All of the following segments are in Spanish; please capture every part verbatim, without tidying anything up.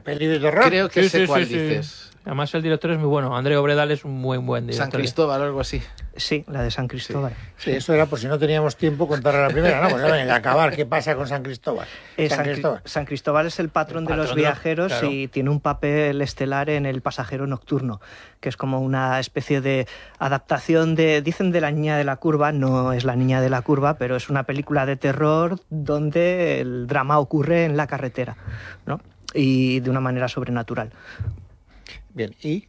¿Peli de terror? Creo que Sí, sé sí, cuál sí, sí. dices. Además el director es muy bueno. André Obredal es un muy buen director. San Cristóbal o algo así. Sí, la de San Cristóbal. Sí, eso era por si no teníamos tiempo contar a la primera, ¿no? Pues venga, a acabar, ¿qué pasa con San Cristóbal? Eh, San San, Cristóbal. San Cristóbal es el patrón, El de patrón los de los- viajeros claro. y tiene un papel estelar en El pasajero nocturno, que es como una especie de adaptación de, dicen de La niña de la curva, no es La niña de la curva, pero es una película de terror donde el drama ocurre en la carretera, ¿no? Y de una manera sobrenatural. Bien, ¿y?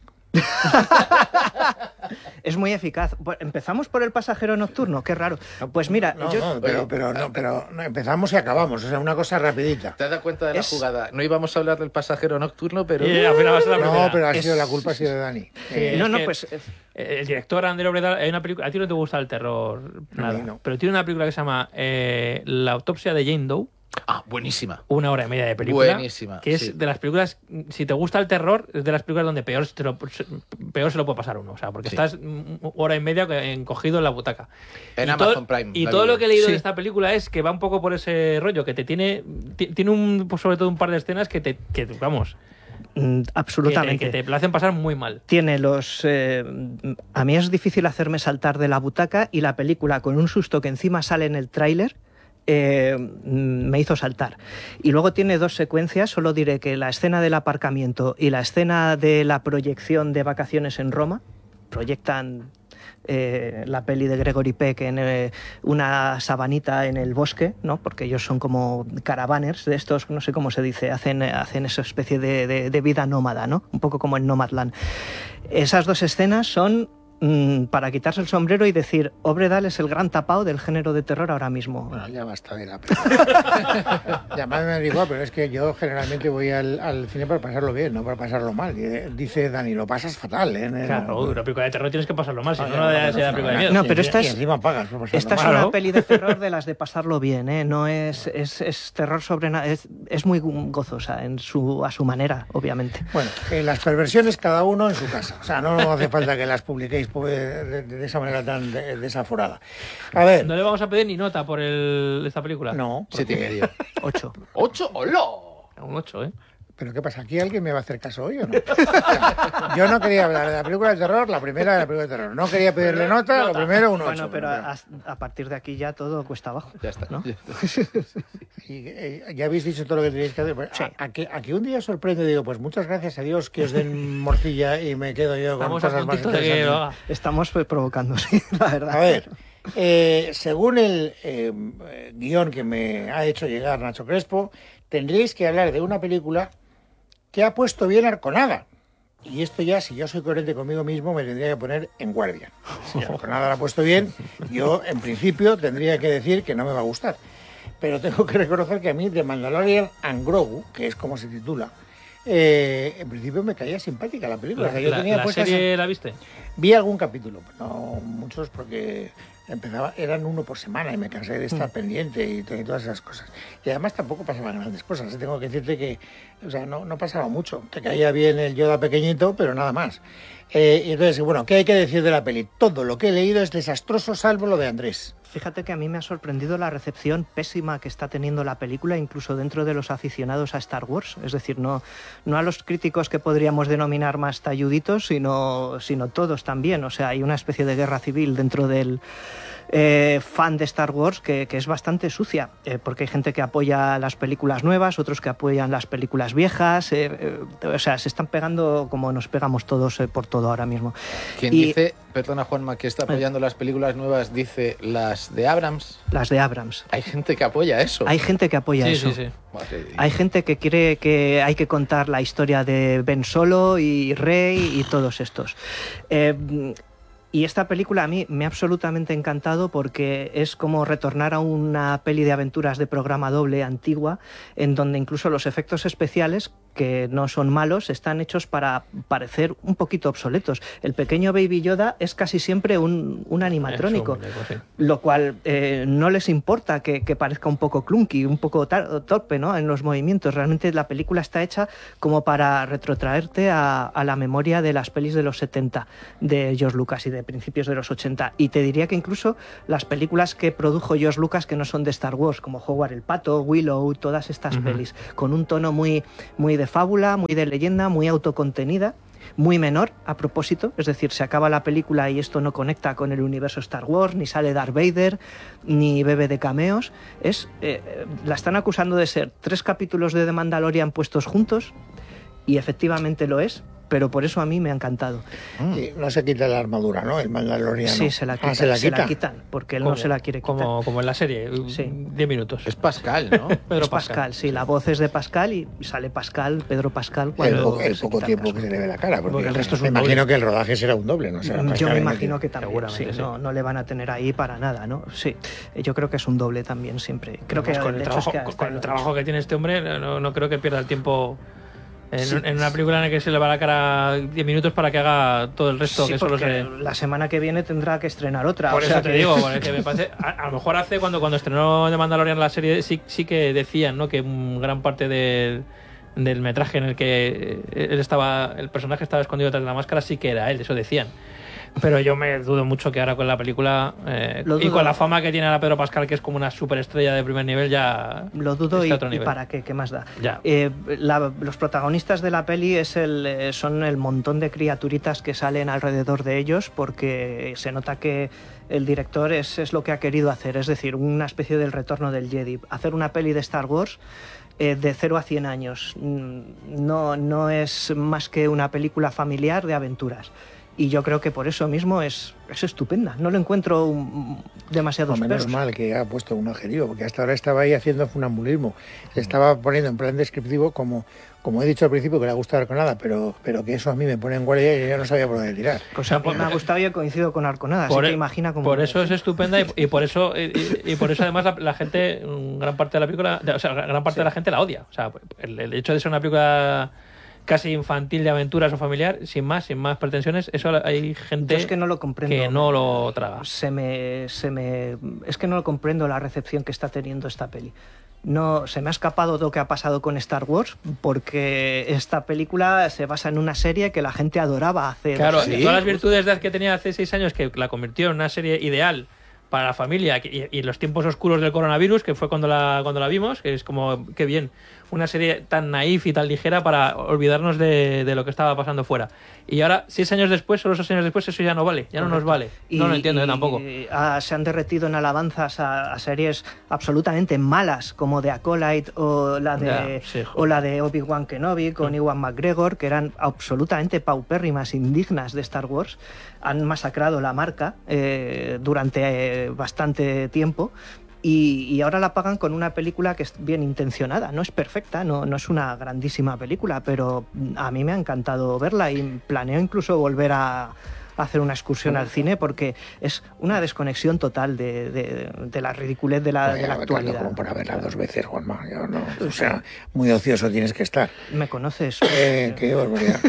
Es muy eficaz. Bueno, empezamos por El pasajero nocturno, qué raro. Pues mira, No, yo... no, pero, pero, no, pero no, empezamos y acabamos, o sea, una cosa rapidita. ¿Te has dado cuenta de la Es- jugada? No íbamos a hablar del pasajero nocturno, pero... Y al final va a ser la primera. No, pero ha Es- sido la culpa ha sido de Dani. Sí, Eh, es no, no, que- pues... eh, El director André Obredal, hay una película, a ti no te gusta el terror, nada, mí no. pero tiene una película que se llama eh, La autopsia de Jane Doe, Ah, buenísima. una hora y media de película, Buenísima, que es sí. de las películas, si te gusta el terror, es de las películas donde peor, te lo, peor se lo puede pasar uno, o sea, porque Sí. estás mm, hora y media encogido en la butaca. En y Amazon todo, Prime, Y la todo vi. lo que he leído Sí. de esta película es que va un poco por ese rollo, que te tiene, ti- tiene un, pues, sobre todo un par de escenas que te, que, vamos, mm, que te, absolutamente. que te lo hacen pasar muy mal. Tiene los... eh, a mí es difícil hacerme saltar de la butaca y la película, con un susto que encima sale en el tráiler, eh, me hizo saltar. Y luego tiene dos secuencias, solo diré que la escena del aparcamiento y la escena de la proyección de Vacaciones en Roma, proyectan eh, la peli de Gregory Peck en eh, una sabanita en el bosque, ¿no? Porque ellos son como caravaners de estos, no sé cómo se dice, hacen, hacen esa especie de, de, de vida nómada, ¿no? Un poco como en Nomadland. Esas dos escenas son mm, para quitarse el sombrero y decir, Obredal es el gran tapao del género de terror ahora mismo. Bueno, ya basta de la película. Ya más me digo, pero es que yo generalmente voy al, al cine para pasarlo bien, no para pasarlo mal. Y, eh, dice Dani, lo pasas fatal, ¿eh? En el- Claro, una película de terror tienes que pasarlo mal, si Ah, no, ya, no no, debe no, ser la no, película de no, miedo. No, y pero enci- esta y es- encima pagas por pasarlo Esta es mal. una Claro. peli de terror de las de pasarlo bien, ¿eh? No es, es, es terror sobre nada, es, es muy gozosa en su, a su manera, obviamente. Bueno, eh, las perversiones cada uno en su casa. O sea, no hace falta que las publiquéis pues, de, de esa manera tan de- desaforada. A ver, No le vamos a pedir ni nota por el, esta película. no, Siete y porque- medio. Ocho. ¿Ocho? ¡Hola! Un ocho, ¿eh? ¿Pero qué pasa? ¿Aquí alguien me va a hacer caso hoy o no? Yo no quería hablar de la película de terror, la primera de la película de terror. No quería pedirle nota, lo primero un ocho. Bueno, pero a, a partir de aquí ya todo cuesta abajo. Ya está. ¿no? Ya está. Y, eh, ya habéis dicho todo lo que tenéis que hacer. Pues, Sí. a, a que, a que un día sorprende, digo, pues muchas gracias a Dios que os den morcilla y me quedo yo con Estamos a cosas más puntito de que lo interesantes. haga. Estamos pues, provocando, sí, la verdad. A ver, eh, según el eh, eh, guión que me ha hecho llegar Nacho Crespo, tendréis que hablar de una película que ha puesto bien Arconada. Y esto ya, si yo soy coherente conmigo mismo, me tendría que poner en guardia. Si Arconada la ha puesto bien, yo en principio tendría que decir que no me va a gustar. Pero tengo que reconocer que a mí The Mandalorian and Grogu, que es como se titula, eh, en principio me caía simpática la película. ¿La, O sea, yo la- tenía la puestas- serie la viste? Vi algún capítulo, no muchos porque empezaba, eran uno por semana y me cansé de estar pendiente y, to- y todas esas cosas. Y además tampoco pasaban grandes cosas. ¿eh? Tengo que decirte que o sea, no, no pasaba mucho. Te caía bien el Yoda pequeñito, pero nada más. Eh, y entonces, bueno, ¿qué hay que decir de la peli? Todo lo que he leído es desastroso, salvo lo de Andrés. Fíjate que a mí me ha sorprendido la recepción pésima que está teniendo la película, incluso dentro de los aficionados a Star Wars. Es decir, no, no a los críticos que podríamos denominar más talluditos, sino, sino todos también. O sea, hay una especie de guerra civil dentro del eh, fan de Star Wars que, que es bastante sucia, eh, porque hay gente que apoya las películas nuevas, otros que apoyan las películas viejas. Eh, eh, o sea, se están pegando como nos pegamos todos eh, por todo ahora mismo. Quien Y- dice, perdona Juanma, que está apoyando las películas nuevas, dice las de Abrams. Las de Abrams. Hay gente que apoya eso. Hay gente que apoya Sí, eso. sí, sí. Madre de Hay Dios. gente que quiere que hay que contar la historia de Ben Solo y Rey y todos estos. Eh, y esta película a mí me ha absolutamente encantado porque es como retornar a una peli de aventuras de programa doble antigua, en donde incluso los efectos especiales, que no son malos, están hechos para parecer un poquito obsoletos. El pequeño Baby Yoda es casi siempre un, un animatrónico. Es un muñeco, sí. Lo cual eh, no les importa que, que parezca un poco clunky, un poco tar- torpe, ¿no? En los movimientos. Realmente la película está hecha como para retrotraerte a, a la memoria de las pelis de los setenta de George Lucas y de principios de los ochenta. Y te diría que incluso las películas que produjo George Lucas que no son de Star Wars, como Howard el Pato, Willow, todas estas Ujú. pelis, con un tono muy, muy de de fábula, muy de leyenda, muy autocontenida, muy menor a propósito, es decir, se acaba la película y esto no conecta con el universo Star Wars, ni sale Darth Vader, ni bebe de cameos. Es, eh, la están acusando de ser tres capítulos de The Mandalorian puestos juntos, y efectivamente lo es, pero por eso a mí me ha encantado. Sí, no se quita la armadura, ¿no? El Mandaloriano. Sí, se la quitan, Ah, ¿se la se quita? la quitan, porque él Como- no se la quiere quitar. Como, como en la serie, Sí. diez minutos. Es Pascal, ¿no? Pedro Es Pascal, sí, la voz es de Pascal y sale Pascal, Pedro Pascal, El, cuando po- el se poco quita el tiempo que casco. se le ve la cara, porque, Porque el resto es me un doble. imagino que el rodaje será un doble, ¿no? Será Yo Pascal me ahí imagino metido. que también, Seguramente, sí, sí. No, no le van a tener ahí para nada, ¿no? Sí, yo creo que es un doble también siempre. Creo que Además, con el, hecho es trabajo, que con- hasta con el lo- trabajo que tiene este hombre, no, no creo que pierda el tiempo en, Sí. en una película en la que se le va la cara diez minutos para que haga todo el resto, Sí, que solo porque se... la semana que viene tendrá que estrenar otra. Por o eso sea te que- digo, porque me parece, a, a lo mejor hace cuando, cuando estrenó The Mandalorian la serie, sí, sí que decían, ¿no? Que un gran parte del, del metraje en el que él estaba, el personaje estaba escondido detrás de la máscara, sí que era él, eso decían. Pero yo me dudo mucho que ahora con la película eh, Lo y dudo. con la fama que tiene ahora Pedro Pascal, que es como una superestrella de primer nivel, ya Lo dudo está y, a otro y nivel. para qué, qué más da. Ya. Eh, la- los protagonistas de la peli es el, eh, son el montón de criaturitas que salen alrededor de ellos, porque se nota que el director es, es lo que ha querido hacer, es decir, una especie del retorno del Jedi. Hacer una peli de Star Wars eh, de cero a cien años. Mm, No, no es más que una película familiar de aventuras. Y yo creo que por eso mismo es, es estupenda. No le encuentro un- demasiados O menos peros. mal que ha puesto un adjetivo, porque hasta ahora estaba ahí haciendo funambulismo. Se estaba poniendo en plan descriptivo, como, como he dicho al principio, que le ha gustado Arconada, pero, pero que eso a mí me pone en guardia y yo ya no sabía por dónde tirar. Cosa que me ha gustado y he coincidido con Arconada, así Por, que e- imagina cómo... por eso es estupenda y, y por eso y, y- y por eso además la, la gente, mm, gran parte de la película, o sea, gran parte de la gente la odia. O sea, el, el hecho de ser una película casi infantil de aventuras o familiar, sin más, sin más pretensiones, eso hay gente Yo es que no lo comprendo. que no lo traga. Se me, se me, es que no lo comprendo la recepción que está teniendo esta peli. No, se me ha escapado lo que ha pasado con Star Wars, porque esta película se basa en una serie que la gente adoraba hace Claro, dos años. todas las virtudes de- que tenía hace seis años, que la convirtió en una serie ideal para la familia y, y los tiempos oscuros del coronavirus, que fue cuando la, cuando la vimos, que es como, qué bien, una serie tan naif y tan ligera para olvidarnos de, de lo que estaba pasando fuera. Y ahora, seis años después, solo seis años después, eso ya no vale, ya no nos vale. No lo entiendo yo tampoco. Y, ah, se han derretido en alabanzas a, a series absolutamente malas, como The Acolyte o la de, Ya, sí, joder. o la de Obi-Wan Kenobi con Ewan McGregor, que eran absolutamente paupérrimas, indignas de Star Wars. Han masacrado la marca eh, durante eh, bastante tiempo. Y, y ahora la pagan con una película que es bien intencionada. No es perfecta, no, no es una grandísima película, pero a mí me ha encantado verla y planeo incluso volver a, a hacer una excursión al cine, porque es una desconexión total de, de- de la ridiculez de la, de la Vaya, actualidad. como para verla dos veces, Juanma. Yo no, o sea, muy ocioso tienes que estar. ¿Me conoces? Eh, qué barbaridad.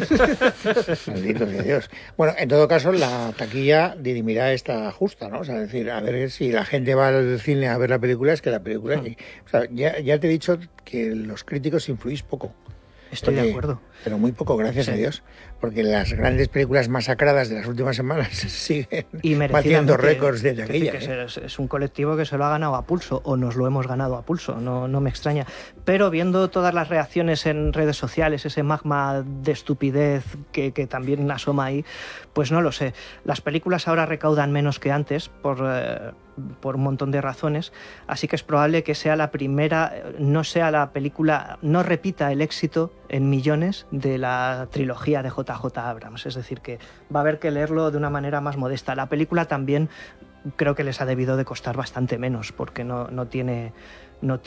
Maldito sea Dios. Bueno, en todo caso, la taquilla dirimirá esta justa, ¿no? O sea, es decir, a ver si la gente va al cine a ver la película, es que la película... O sea, ya, ya te he dicho que los críticos influís poco. Estoy de Porque- acuerdo. Pero muy poco, gracias a Dios. Porque las grandes películas masacradas de las últimas semanas siguen Y batiendo merecidamente, récords de es decir, taquilla. que ¿eh? es, es un colectivo que se lo ha ganado a pulso, o nos lo hemos ganado a pulso, no, no me extraña. Pero viendo todas las reacciones en redes sociales, ese magma de estupidez que, que también asoma ahí, pues no lo sé. Las películas ahora recaudan menos que antes por, eh, por un montón de razones, así que es probable que sea la primera, eh, no sea la película, no repita el éxito en millones de la trilogía de J J Abrams. Es decir, que va a haber que leerlo de una manera más modesta. La película también creo que les ha debido de costar bastante menos, porque no, no tiene no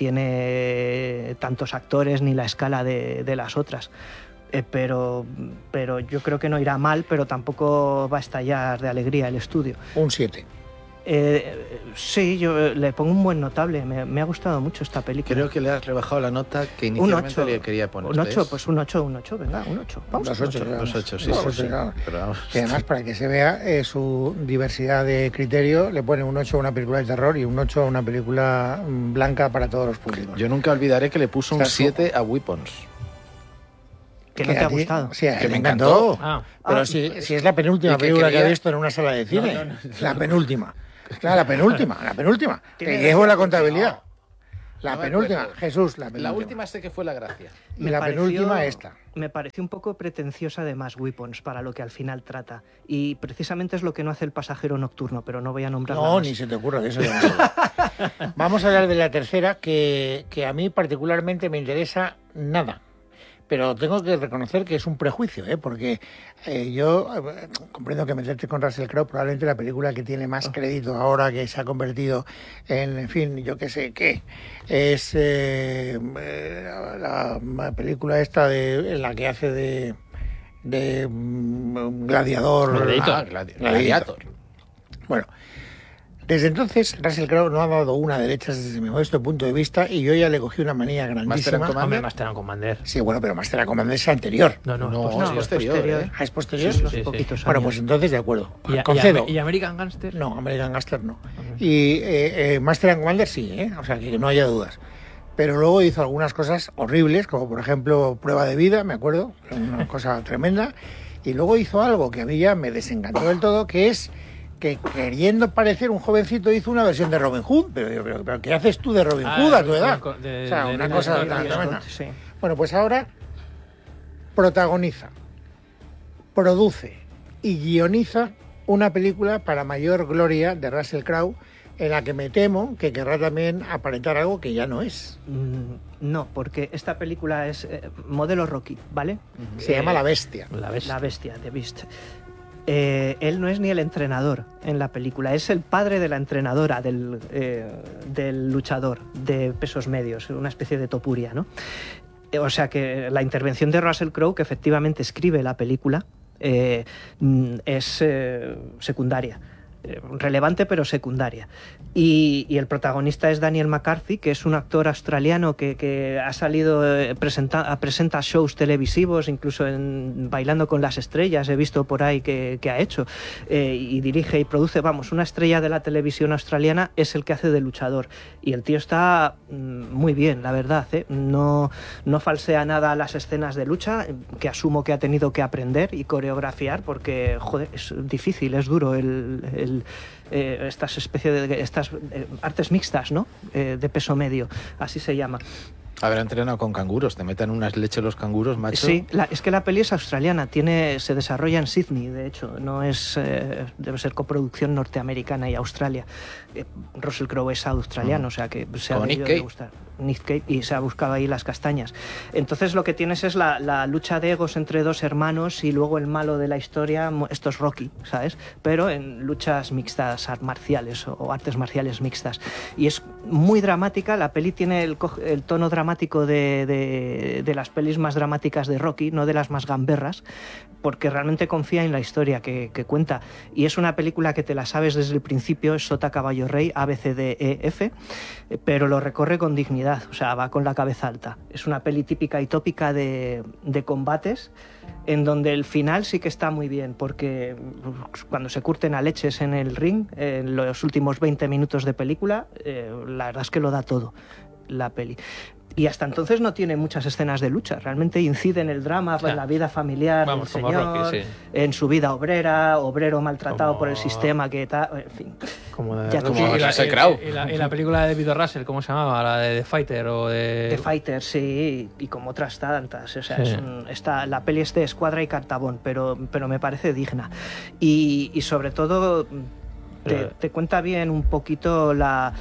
tiene tantos actores ni la escala de, de las otras. Eh, pero, pero yo creo que no irá mal, pero tampoco va a estallar de alegría el estudio. Un siete. Eh, sí, yo le pongo un buen notable. Me, me ha gustado mucho esta película. Creo que le has rebajado la nota que un inicialmente ocho. le quería poner. Un ocho, ¿ves? pues un ocho, un ocho, venga, un ocho. Vamos Los a un ocho, ocho. claro. Los ocho, sí, Los sí, ocho, sí. claro. Pero vamos. Y además, para que se vea eh, su diversidad de criterio, le pone un ocho a una película de terror y un ocho a una película mm, blanca para todos los públicos. Yo nunca olvidaré que le puso un Claro. siete a Weapons. Que no te a ha ti- gustado. Sí, a Que él me le encantó. Ah. Pero Ah, si, si es la penúltima y que película que quería- ha visto en una sala de cine. No, no, no. La penúltima. Claro, la penúltima, la penúltima. Te Tiene llevo la razón. contabilidad. La No me penúltima, acuerdo. Jesús, la penúltima. La última sé que fue la gracia. Y la penúltima esta. Me pareció un poco pretenciosa de más Weapons para lo que al final trata. Y precisamente es lo que no hace El pasajero nocturno, pero no voy a nombrarla No, más. ni se te ocurra, de eso ya no sé. Vamos a hablar de la tercera, que, que a mí particularmente me interesa nada. Pero tengo que reconocer que es un prejuicio, ¿eh? Porque eh, yo eh, comprendo que meterte con Russell Crowe, probablemente la película que tiene más crédito ahora, que se ha convertido en, en fin, yo qué sé qué, es eh, la, la película esta de, en la que hace de, de um, gladiador. Gladiator. Ah, gladi- gladiator. Bueno, desde entonces Russell Crowe no ha dado una derecha desde mi modesto punto de vista y yo ya le cogí una manía Master and grandísima. Commander. Hombre, Master and Commander. Sí, bueno, pero Master and Commander es anterior. No, no, No, es es posterior. posterior, posterior. ¿eh? Ah, ¿es posterior? Sí, unos sí, sí. poquitos Bueno, años. pues entonces de acuerdo. ¿Y, y- Concedo. y American Gangster? No, American Gangster no. Y eh, eh, Master and Commander sí, ¿eh? O sea, que no haya dudas. Pero luego hizo algunas cosas horribles, como por ejemplo Prueba de Vida, me acuerdo, una cosa tremenda. Y luego hizo algo que a mí ya me desencantó del todo, que es que queriendo parecer un jovencito hizo una versión de Robin Hood. Pero, pero, pero ¿qué haces tú de Robin Ah, Hood a tu de- edad? de- O sea, de- una de- cosa de- tan de- tremenda. Sí. Bueno, pues ahora protagoniza, produce y guioniza una película para mayor gloria de Russell Crowe, en la que me temo que querrá también aparentar algo que ya no es. Mm, No, porque esta película es eh, modelo Rocky, ¿vale? Se Eh, llama La Bestia. La bestia. La bestia, The Beast. Eh, él no es ni el entrenador en la película, es el padre de la entrenadora del, eh, del luchador de pesos medios, una especie de topuria, ¿no? Eh, O sea que la intervención de Russell Crowe, que efectivamente escribe la película, eh, mm, es eh, secundaria. Eh, relevante pero secundaria. Y, y el protagonista es Daniel McCarthy, que es un actor australiano que, que ha salido, eh, presenta, presenta shows televisivos, incluso en Bailando con las Estrellas, he visto por ahí que, que ha hecho, eh, y dirige y produce, vamos, una estrella de la televisión australiana, es el que hace de luchador. Y el tío está mm, muy bien, la verdad, ¿eh? No, no falsea nada las escenas de lucha, que asumo que ha tenido que aprender y coreografiar, porque, joder, es difícil, es duro el, el Eh, estas especies de estas eh, artes mixtas, ¿no? Eh, de peso medio, así se llama. Habrá entrenado con canguros, te metan unas leches los canguros, macho. Sí, la, es que la peli es australiana, tiene, se desarrolla en Sydney, de hecho, no es, eh, debe ser coproducción norteamericana y Australia. Eh, Russell Crowe es australiano, o sea que se ha Como Nick debido de Cage. gustar. Nick Cage, y se ha buscado ahí las castañas. Entonces lo que tienes es la, la lucha de egos entre dos hermanos y luego el malo de la historia, mo- esto es Rocky, ¿sabes? Pero en luchas mixtas art- marciales o, o artes marciales mixtas. Y es muy dramática, la peli tiene el, co- el tono dramático de, de, de las pelis más dramáticas de Rocky, no de las más gamberras, porque realmente confía en la historia que, que cuenta. Y es una película que te la sabes desde el principio, es sota, caballo, rey, A, B, C, D, E, F, eh, pero lo recorre con dignidad, o sea, va con la cabeza alta. Es una peli típica y tópica de, de combates, en donde el final sí que está muy bien, porque uf, cuando se curten a leches en el ring, en los últimos veinte minutos de película, eh, la verdad es que lo da todo la peli. Y hasta entonces no tiene muchas escenas de lucha, realmente incide en el drama, Ya. en la vida familiar Vamos, del como señor, Rocky, sí. en su vida obrera, obrero maltratado Como- por el sistema, que tal, en fin. Como, de Ya Rocky como y la, Russell y- Crowe. y la- y la película de Vito Russell, ¿cómo se llamaba? La de The Fighter o de... The Fighter, sí, y como otras tantas. O sea, Sí. es un- está, la peli es de Escuadra y Cartabón, pero, pero me parece digna. Y, y sobre todo, te, Pero- te cuenta bien un poquito la,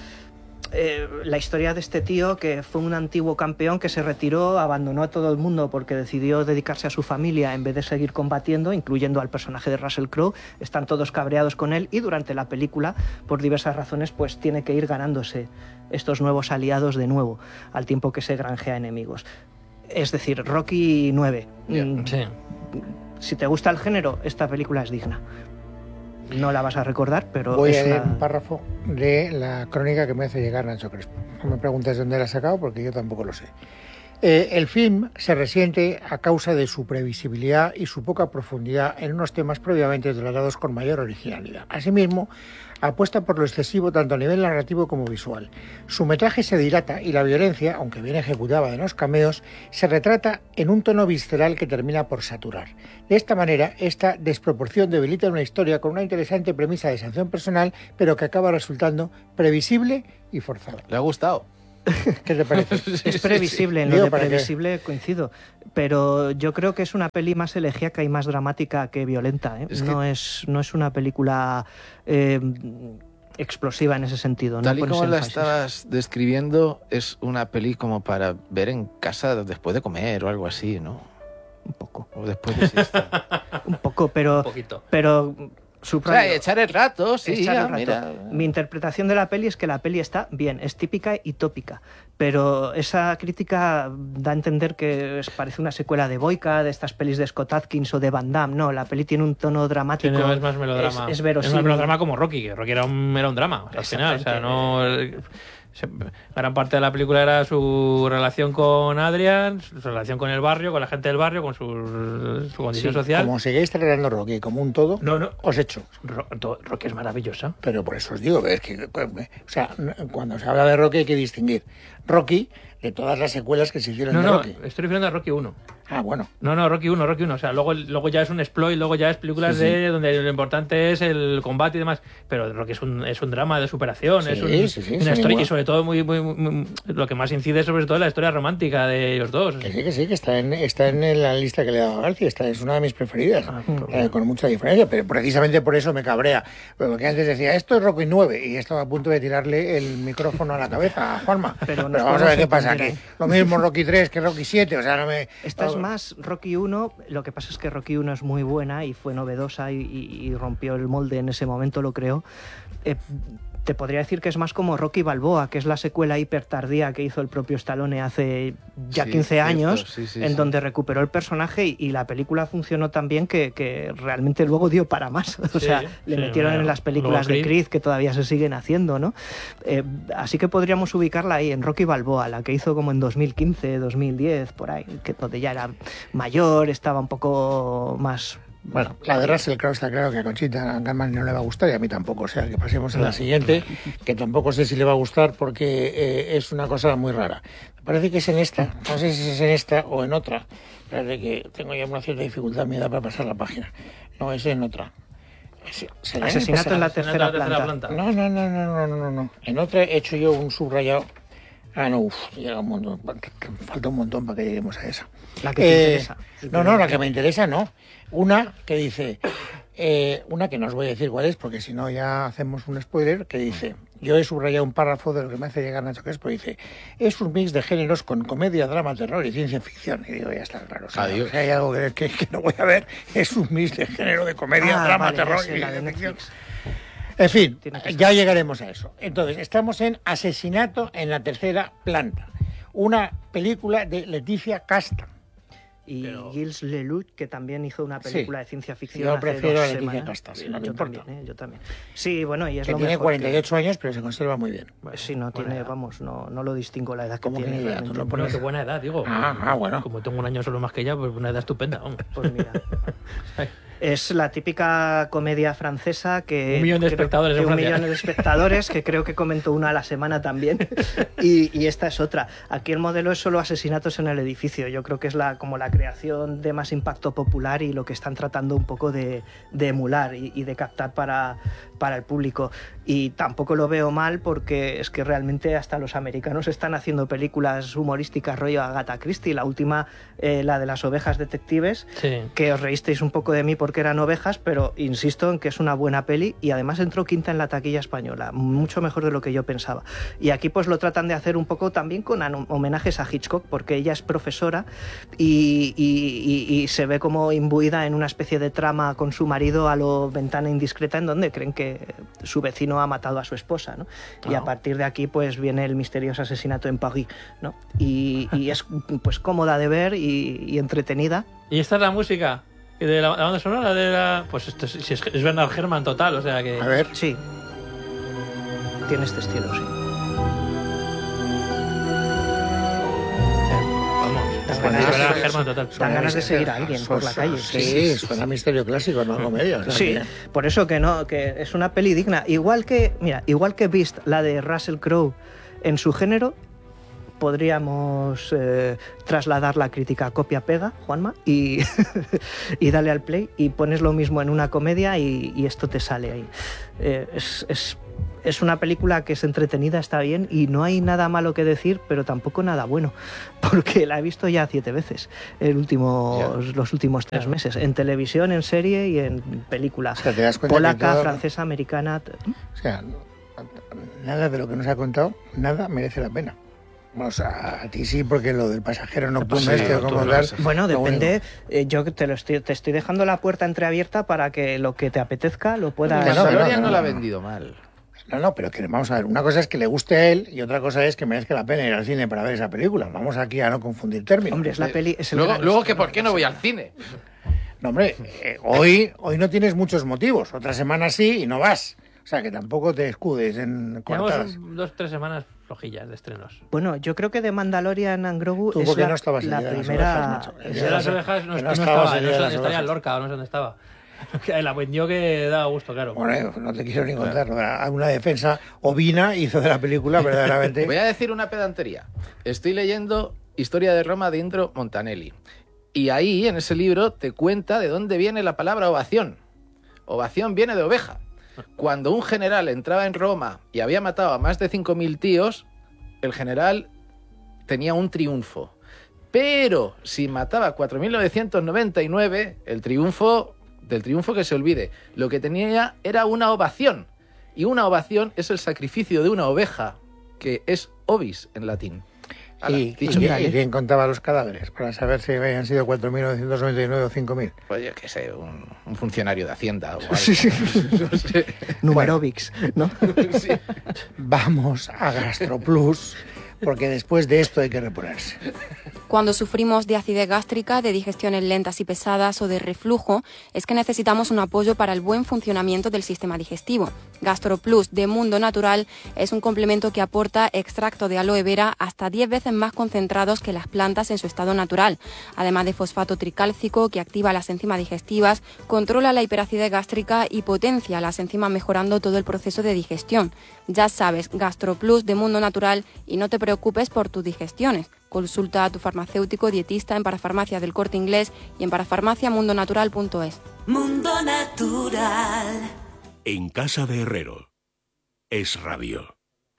eh, la historia de este tío que fue un antiguo campeón que se retiró, abandonó a todo el mundo porque decidió dedicarse a su familia en vez de seguir combatiendo, incluyendo al personaje de Russell Crowe. Están todos cabreados con él y durante la película, por diversas razones, pues tiene que ir ganándose estos nuevos aliados de nuevo, al tiempo que se granjea enemigos. Es decir, Rocky nueve. Ya. Mm, Sí. Si te gusta el género, esta película es digna. No la vas a recordar, pero Voy es a leer una- un párrafo de la crónica que me hace llegar Nacho Crespo. No me preguntes dónde la ha sacado porque yo tampoco lo sé. Eh, el film se resiente a causa de su previsibilidad y su poca profundidad en unos temas previamente tratados con mayor originalidad. Asimismo, apuesta por lo excesivo tanto a nivel narrativo como visual. Su metraje se dilata y la violencia, aunque bien ejecutada en los cameos, se retrata en un tono visceral que termina por saturar. De esta manera, esta desproporción debilita una historia con una interesante premisa de sanción personal, pero que acaba resultando previsible y forzada. ¿Le ha gustado? ¿Qué te parece? Es previsible, en lo Digo, de para que- previsible coincido, pero yo creo que es una peli más elegíaca y más dramática que violenta, ¿eh? Es que- no, es, no es una película eh, explosiva en ese sentido. Tal y no pones como la énfasis. estabas describiendo, es una peli como para ver en casa después de comer o algo así, ¿no? Un poco, O después de siesta. un poco, pero... Un poquito. pero O subrayo, sea, echar el rato, sí, echar ya, el rato. mira. Mi interpretación de la peli es que la peli está bien, es típica y tópica, pero esa crítica da a entender que es- parece una secuela de Boyka, de estas pelis de Scott Adkins o de Van Damme. No, la peli tiene un tono dramático. Tiene, es más melodrama. Es, es Es verosímil. más melodrama como Rocky, que Rocky era un, era un drama, o sea, al final. O sea, no... se- gran parte de la película era su relación con Adrian, su relación con el barrio, con la gente del barrio, con su, su condición Sí, social. Como sigáis tratando Rocky como un todo, No, no. os echo. Ro- to- Rocky es maravillosa. Pero por eso os digo, es que, o sea, cuando se habla de Rocky hay que distinguir Rocky de todas las secuelas que se hicieron No, de no, Rocky. estoy refiriendo a Rocky uno. Ah, bueno. No, no, Rocky uno, Rocky uno. O sea, luego, luego ya es un exploit, luego ya es películas Sí, sí. de donde lo importante es el combate y demás. Pero Rocky es un, es un drama de superación, Sí, es un- sí, sí, una sí, historia, bueno. y sobre todo muy, muy, muy- muy- lo que más incide sobre todo es la historia romántica de ellos dos. Que sí, que sí, que está en, está en la lista que le he dado a García, esta es una de mis preferidas, Ah, eh, con mucha diferencia, pero precisamente por eso me cabrea, porque antes decía, esto es Rocky nueve, y estaba a punto de tirarle el micrófono a la cabeza a Juanma. Pero Pero, nos vamos a ver qué podemos pasa aquí. entender, Lo mismo Rocky tres que Rocky siete, o sea, no me... Esta es más Rocky uno, lo que pasa es que Rocky uno es muy buena y fue novedosa y, y- y rompió el molde en ese momento, lo creo. Eh, te podría decir que es más como Rocky Balboa, que es la secuela hiper tardía que hizo el propio Stallone hace ya Sí, quince cierto, años, sí, sí, en sí. donde recuperó el personaje y, y la película funcionó tan bien que, que realmente luego dio para más. O Sí, sea, le sí, metieron bueno, en las películas luego de Creed. Creed que todavía se siguen haciendo, ¿no? Eh, así que podríamos ubicarla ahí, en Rocky Balboa, la que hizo como en dos mil quince, dos mil diez, por ahí, que donde ya era mayor, estaba un poco más... Bueno, la de Russell Crowe está claro que a Conchita Gunman no le va a gustar y a mí tampoco. O sea, que pasemos a la siguiente, que tampoco sé si le va a gustar porque eh, es una cosa muy rara. Me parece que es en esta, no sé si es en esta o en otra. Espérate que tengo ya una cierta dificultad, me da para pasar la página. No, es en otra. Es- ¿será en Asesinato esta? en la Asesinato tercera en la tercera planta. planta. No, no, no, no, no, no, no, no. En otra he hecho yo un subrayado. Ah, no, uff, llega un montón. Falta un montón para que lleguemos a esa. La que te Eh, interesa. No, no, la que me interesa no. Una que dice, eh, una que no os voy a decir cuál es, porque si no ya hacemos un spoiler, que dice, yo he subrayado un párrafo de lo que me hace llegar Nacho Crespo, dice, es un mix de géneros con comedia, drama, terror y ciencia ficción. Y digo, ya está claro. O sea, Adiós. si hay algo que, que- que no voy a ver, es un mix de género de comedia, Ah, drama, vale, terror esa, y la de ciencia ficción. Netflix. En fin, Tiene que ser. ya llegaremos a eso. Entonces, estamos en Asesinato en la tercera planta, una película de Leticia Casta. Y Pero- Gilles Lelouch, que también hizo una película Sí. de ciencia ficción. Yo hace prefiero dos a Leticia semanas. Casta, si no te yo importa. también, ¿eh? Yo también. Sí, bueno, y es Que lo tiene mejor. cuarenta y ocho años, pero se conserva muy bien. que- Sí, no Buena tiene, edad. vamos, no, no lo distingo la edad que ¿Cómo que tiene. ni idea? realmente. Tú lo Bueno, pones- qué buena edad, digo. Ah, ah, bueno. Como tengo un año solo más que ella, pues una edad estupenda. vamos. Pues mira. Es la típica comedia francesa que... Un millón de creo- espectadores en Un Francia. millón de espectadores, que creo que comentó una a la semana también. Y, y esta es otra. Aquí el modelo es solo asesinatos en el edificio. Yo creo que es la, como la creación de más impacto popular y lo que están tratando un poco de, de emular y, y de captar para, para el público. Y tampoco lo veo mal porque es que realmente hasta los americanos están haciendo películas humorísticas rollo Agatha Christie. La última, eh, la de las ovejas detectives, Sí. que os reísteis un poco de mí porque eran ovejas, pero insisto en que es una buena peli y además entró quinta en la taquilla española, mucho mejor de lo que yo pensaba. Y aquí pues lo tratan de hacer un poco también con anu- homenajes a Hitchcock, porque ella es profesora y, y- y- y se ve como imbuida en una especie de trama con su marido a lo Ventana indiscreta, en donde creen que su vecino ha matado a su esposa, ¿no? Y a Ah. partir de aquí pues viene el misterioso asesinato en París, ¿no? Y, y es pues cómoda de ver y, y entretenida. ¿Y esta es la música? ¿Y de la, la banda sonora? De la... Pues esto es, si es, es Bernard Herrmann total, o sea que... A ver, Sí. Tiene este estilo, sí. Vamos. Dan Es ganas- Bernard Herrmann total. Dan ganas de seguir a alguien por la calle. Sí, Sí. suena misterio clásico, no comedia. o sea Sí, que- por eso que no, que es una peli digna. Igual que, mira, igual que Beast, la de Russell Crowe, en su género, podríamos eh, trasladar la crítica copia-pega, Juanma, y, y dale al play y pones lo mismo en una comedia y, y esto te sale ahí. Eh, es, es es una película que es entretenida, está bien, y no hay nada malo que decir, pero tampoco nada bueno, porque la he visto ya siete veces el último, los últimos tres Claro. meses, en televisión, en serie y en película. O sea, te das cuenta que Polaca, todo- francesa, americana... O sea, nada de lo que nos ha contado, nada merece la pena. O sea, a ti sí, porque lo del pasajero nocturno Sí, este, tú como lo tal... sabes. Bueno, lo depende. eh, yo te, lo estoy, te estoy dejando la puerta entreabierta para que lo que te apetezca lo puedas... Que no, que no, Mandalorian que no no, la ha que no. vendido mal. No, no, pero que vamos a ver, una cosa es que le guste a él y otra cosa es que merezca la pena ir al cine para ver esa película. Vamos aquí a no confundir términos. Hombre, es la peli... Es el Luego, gran luego que estreno por qué no voy al cine. No, hombre, eh, hoy, hoy no tienes muchos motivos. Otra semana sí y no vas. O sea, que tampoco te escudes en cortadas. Llevamos dos, tres semanas flojillas de estrenos. Bueno, yo creo que de Mandalorian and Grogu Tú, es porque la, no estabas el la día de las primera... ovejas, macho. El El día de de las las- ovejas no, que no no estaba, estabas el no día de sé- las estaría en ovejas. Lorca o no sé dónde estaba. Que la vendió que daba gusto, claro. Bueno, no te quiero ni contar. Una defensa ovina hizo de la película verdaderamente. Voy a decir una pedantería. Estoy leyendo Historia de Roma de Indro Montanelli. Y ahí, en ese libro, te cuenta de dónde viene la palabra ovación. Ovación viene de oveja. Cuando un general entraba en Roma y había matado a más de cinco mil tíos, el general tenía un triunfo. Pero si mataba cuatro mil novecientos noventa y nueve, el triunfo, del triunfo que se olvide, lo que tenía era una ovación. Y una ovación es el sacrificio de una oveja, que es ovis en latín. Ala, ¿Y, dicho y- queda. y quién contaba los cadáveres? Para saber si habían sido cuatro mil novecientos noventa y nueve o cinco mil. Pues yo qué sé, un, un funcionario de Hacienda o algo. Sí, sí. No sé. Numerovics, ¿no? Sí. Vamos a GastroPlus, porque después de esto hay que reponerse. Cuando sufrimos de acidez gástrica, de digestiones lentas y pesadas o de reflujo, es que necesitamos un apoyo para el buen funcionamiento del sistema digestivo. GastroPlus de Mundo Natural es un complemento que aporta extracto de aloe vera hasta diez veces más concentrados que las plantas en su estado natural, además de fosfato tricálcico que activa las enzimas digestivas, controla la hiperacidez gástrica y potencia las enzimas mejorando todo el proceso de digestión. Ya sabes, GastroPlus de Mundo Natural y no te preocupes por tus digestiones. Consulta a tu farmacéutico dietista en Parafarmacia del Corte Inglés y en parafarmacia mundo natural punto es. Mundo Natural. En casa de Herrero. Es radio.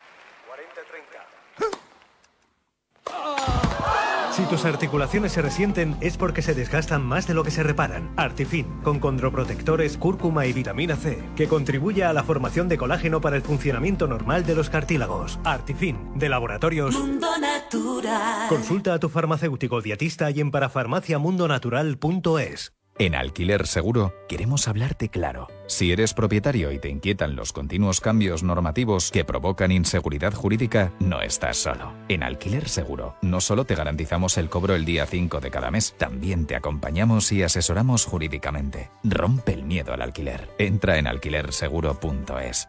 Si tus articulaciones se resienten es porque se desgastan más de lo que se reparan. Artifin, con condroprotectores, cúrcuma y vitamina C, que contribuye a la formación de colágeno para el funcionamiento normal de los cartílagos. Artifin, de Laboratorios... Mundo Natural. Consulta a tu farmacéutico dietista y en parafarmacia mundo natural punto es. En Alquiler Seguro queremos hablarte claro. Si eres propietario y te inquietan los continuos cambios normativos que provocan inseguridad jurídica, no estás solo. En Alquiler Seguro no solo te garantizamos el cobro el día cinco de cada mes, también te acompañamos y asesoramos jurídicamente. Rompe el miedo al alquiler. Entra en alquiler seguro punto es.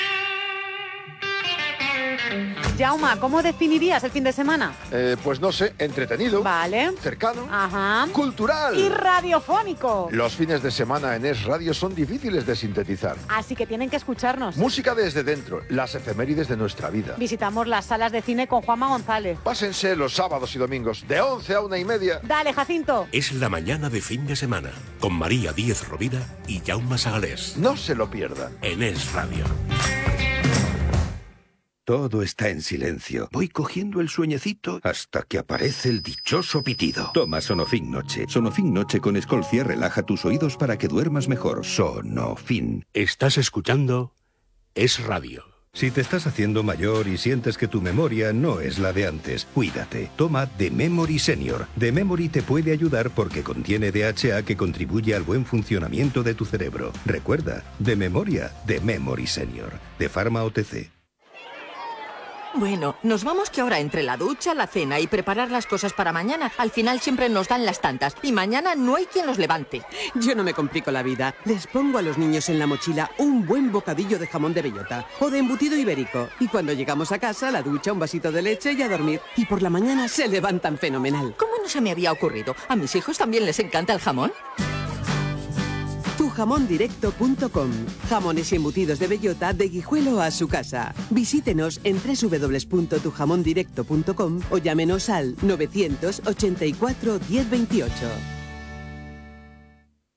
Jauma, ¿cómo definirías el fin de semana? Eh, pues no sé, entretenido, Vale. cercano, Ajá. cultural. Y radiofónico. Los fines de semana en Es Radio son difíciles de sintetizar. Así que tienen que escucharnos. Música desde dentro, las efemérides de nuestra vida. Visitamos las salas de cine con Juanma González. Pásense los sábados y domingos de once a una y media. Dale, Jacinto. Es la mañana de fin de semana. Con María Díez Rovira y Jaume Sagalés. No se lo pierdan. En Es Radio. Todo está en silencio. Voy cogiendo el sueñecito hasta que aparece el dichoso pitido. Toma Sonofin Noche. Sonofin Noche con Escolcia relaja tus oídos para que duermas mejor. Sonofin. Estás escuchando Es Radio. Si te estás haciendo mayor y sientes que tu memoria no es la de antes, cuídate. Toma The Memory Senior. The Memory te puede ayudar porque contiene D H A que contribuye al buen funcionamiento de tu cerebro. Recuerda, de memoria, The Memory Senior. De Pharma O T C. Bueno, nos vamos que ahora entre la ducha, la cena y preparar las cosas para mañana, al final siempre nos dan las tantas y mañana no hay quien los levante. Yo no me complico la vida. Les pongo a los niños en la mochila un buen bocadillo de jamón de bellota o de embutido ibérico. Y cuando llegamos a casa, la ducha, un vasito de leche y a dormir. Y por la mañana se levantan fenomenal. ¿Cómo no se me había ocurrido? ¿A mis hijos también les encanta el jamón? tu jamón directo punto com. Jamones y embutidos de bellota de Guijuelo a su casa. Visítenos en doble u doble u doble u punto tu jamón directo punto com o llámenos al novecientos ochenta y cuatro diez veintiocho.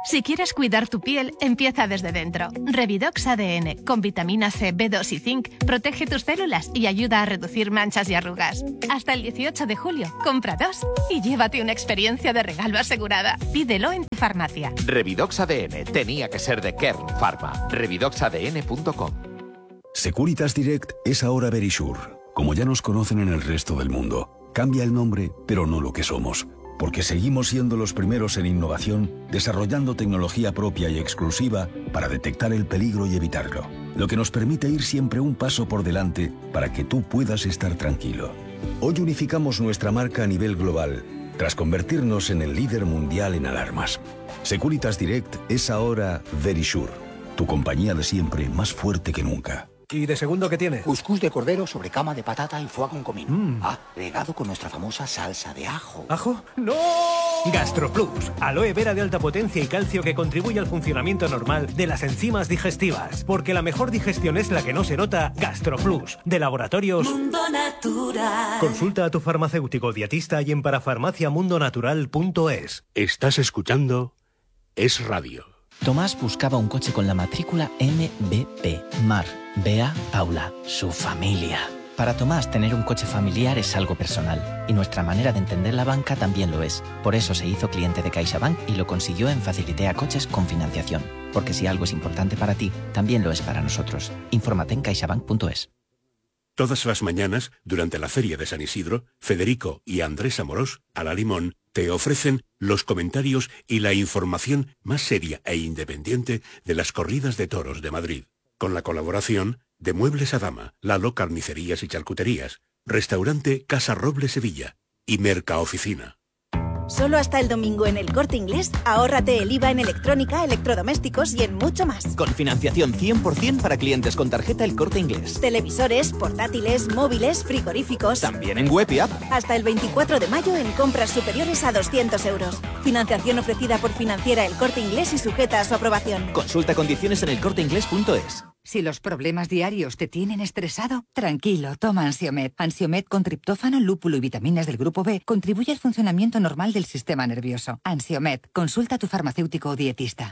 Si quieres cuidar tu piel, empieza desde dentro. Revidox A D N, con vitamina C, B dos y zinc, protege tus células y ayuda a reducir manchas y arrugas. Hasta el dieciocho de julio, compra dos y llévate una experiencia de regalo asegurada. Pídelo en tu farmacia. Revidox A D N, tenía que ser de Kern Pharma. revidox a d n punto com. Securitas Direct es ahora Verisure. Como ya nos conocen en el resto del mundo, cambia el nombre, pero no lo que somos. Porque seguimos siendo los primeros en innovación, desarrollando tecnología propia y exclusiva para detectar el peligro y evitarlo. Lo que nos permite ir siempre un paso por delante para que tú puedas estar tranquilo. Hoy unificamos nuestra marca a nivel global, tras convertirnos en el líder mundial en alarmas. Securitas Direct es ahora Verisure, tu compañía de siempre más fuerte que nunca. ¿Y de segundo qué tiene? Cuscús de cordero sobre cama de patata y foie con comino. Mm. Ah, regado con nuestra famosa salsa de ajo. ¿Ajo? ¡No! GastroPlus, aloe vera de alta potencia y calcio que contribuye al funcionamiento normal de las enzimas digestivas. Porque la mejor digestión es la que no se nota. GastroPlus, de Laboratorios Mundo Natural. Consulta a tu farmacéutico dietista y en parafarmacia mundo natural punto es. Estás escuchando Es Radio. Tomás buscaba un coche con la matrícula M B P. Mar, Bea, Paula, su familia. Para Tomás, tener un coche familiar es algo personal. Y nuestra manera de entender la banca también lo es. Por eso se hizo cliente de CaixaBank y lo consiguió en Facilitea Coches con financiación. Porque si algo es importante para ti, también lo es para nosotros. Infórmate en caixabank punto es. Todas las mañanas, durante la Feria de San Isidro, Federico y Andrés Amorós, a la Limón, te ofrecen los comentarios y la información más seria e independiente de las corridas de toros de Madrid. Con la colaboración de Muebles a Dama, Lalo Carnicerías y Charcuterías, Restaurante Casa Roble Sevilla y Mercaoficina. Solo hasta el domingo en El Corte Inglés, ahórrate el I V A en electrónica, electrodomésticos y en mucho más. Con financiación cien por ciento para clientes con tarjeta El Corte Inglés. Televisores, portátiles, móviles, frigoríficos. También en web y app. Hasta el veinticuatro de mayo en compras superiores a doscientos euros. Financiación ofrecida por Financiera El Corte Inglés y sujeta a su aprobación. Consulta condiciones en el corte inglés punto es. Si los problemas diarios te tienen estresado, tranquilo, toma Ansiomed. Ansiomed con triptófano, lúpulo y vitaminas del grupo B contribuye al funcionamiento normal del sistema nervioso. Ansiomed, consulta a tu farmacéutico o dietista.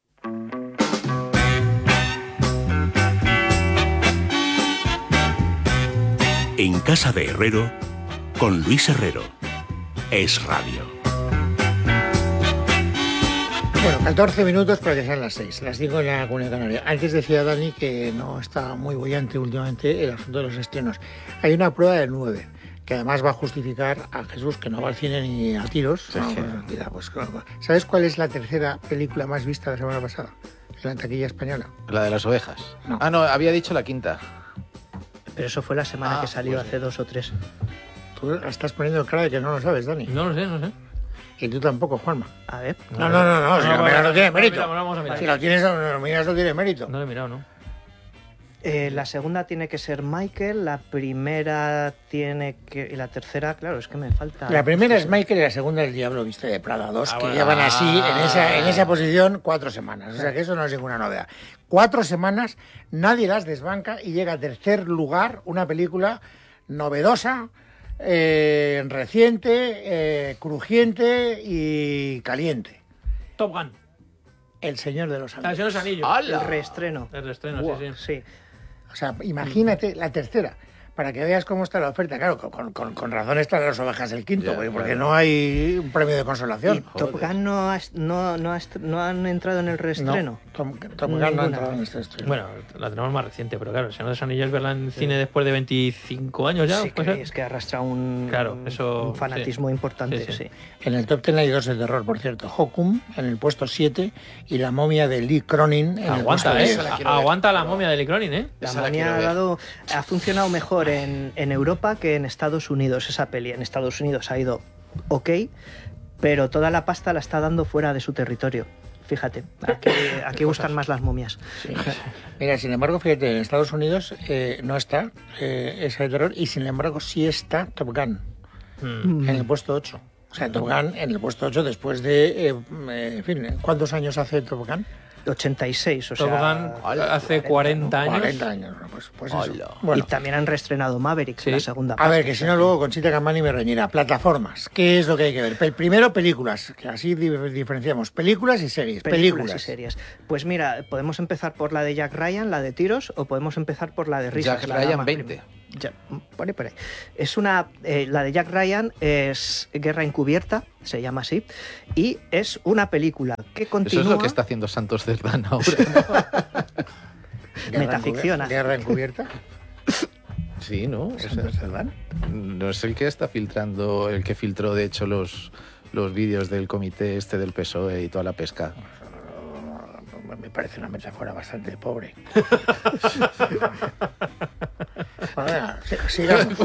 En Casa de Herrero, con Luis Herrero. Es Radio. Bueno, catorce minutos para que sean las seis, las cinco en la Comunidad Canaria. Antes decía Dani que no está muy bullante últimamente el asunto de los estrenos. Hay una prueba de nueve, que además va a justificar a Jesús, que no va al cine ni a tiros. Sí, no, sí. Pues, mira, pues, ¿sabes cuál es la tercera película más vista la semana pasada en la taquilla española? La de las ovejas. No. Ah, no, había dicho la quinta. Pero eso fue la semana ah, que salió pues hace dos o tres. Tú estás poniendo cara de que no lo sabes, Dani. No lo sé, no sé. Y tú tampoco, Juanma. A ver. No, no, no, no, si no, lo miras no tiene mérito. No, vamos a mirar. Si lo tienes, lo miras no tiene mérito. No lo he mirado, ¿no? Eh, la segunda tiene que ser Michael, la primera tiene que... Y la tercera, claro, es que me falta... La primera es Michael y la segunda es El Diablo Viste de Prada dos, ah, que bueno, llevan así, ah, en esa, en esa posición, cuatro semanas. O sea que eso no es ninguna novedad. Cuatro semanas, nadie las desbanca y llega a tercer lugar una película novedosa, eh, reciente, eh, crujiente y caliente. Top Gun. El Señor de los Anillos. El Señor de los Anillos. ¡Hala! El reestreno. El reestreno, wow, sí, sí. sí. O sea, imagínate la tercera, para que veas cómo está la oferta. Claro, con, con, con razón están las ovejas el quinto, ya, porque claro. No hay un premio de consolación. ¿Y Top Gun no, ha, no, no, ha, no han entrado en el reestreno? No, Top, Top Gun no ha entrado en este estreno. Bueno, la tenemos más reciente, pero claro, el Señor de los Anillos verla en sí. cine después de veinticinco años ya. Sí, que es que arrastra un, claro, eso, un fanatismo sí. importante. Sí, sí. Sí. En el top ten hay dos de terror, por cierto. Hokum en el puesto siete y La momia de Lee Cronin en aguanta, el puesto eh. La aguanta la momia de Lee Cronin, ¿eh? La esa momia la ha, dado, ha funcionado mejor en, en Europa que en Estados Unidos, esa peli. En Estados Unidos ha ido ok, pero toda la pasta la está dando fuera de su territorio. Fíjate, aquí, aquí gustan más las momias. Sí. Mira, sin embargo, fíjate, en Estados Unidos eh, no está eh, esa de terror y sin embargo sí está Top Gun mm. en el puesto ocho. O sea, Top Gun en el puesto ocho después de, eh, en fin, ¿cuántos años hace Top Gun? ochenta y seis, o Top sea... Gun hace cuarenta años. cuarenta años, ¿no? Pues, pues eso. Bueno. Y también han reestrenado Maverick, sí. la segunda parte. A ver, que si no luego Conchita Campani me reñirá. Plataformas, ¿qué es lo que hay que ver? Pel- Primero, películas, que así di- diferenciamos. Películas y series. Películas, Películas. y series. Pues mira, podemos empezar por la de Jack Ryan, la de tiros, o podemos empezar por la de risas. Jack la Ryan dama veinte. Ya, pone por ahí. Es una, eh, la de Jack Ryan es Guerra Encubierta, se llama así, y es una película que continúa... Eso es lo que está haciendo Santos Cerdán ahora. Metaficción. Guerra, Guerra Encubierta. Sí, ¿no? O sea, ¿Santos Cerdán? no es el que está filtrando, el que filtró de hecho los, los vídeos del comité este del P S O E y toda la pesca. Me parece una metáfora bastante pobre. Bueno, venga, sigamos.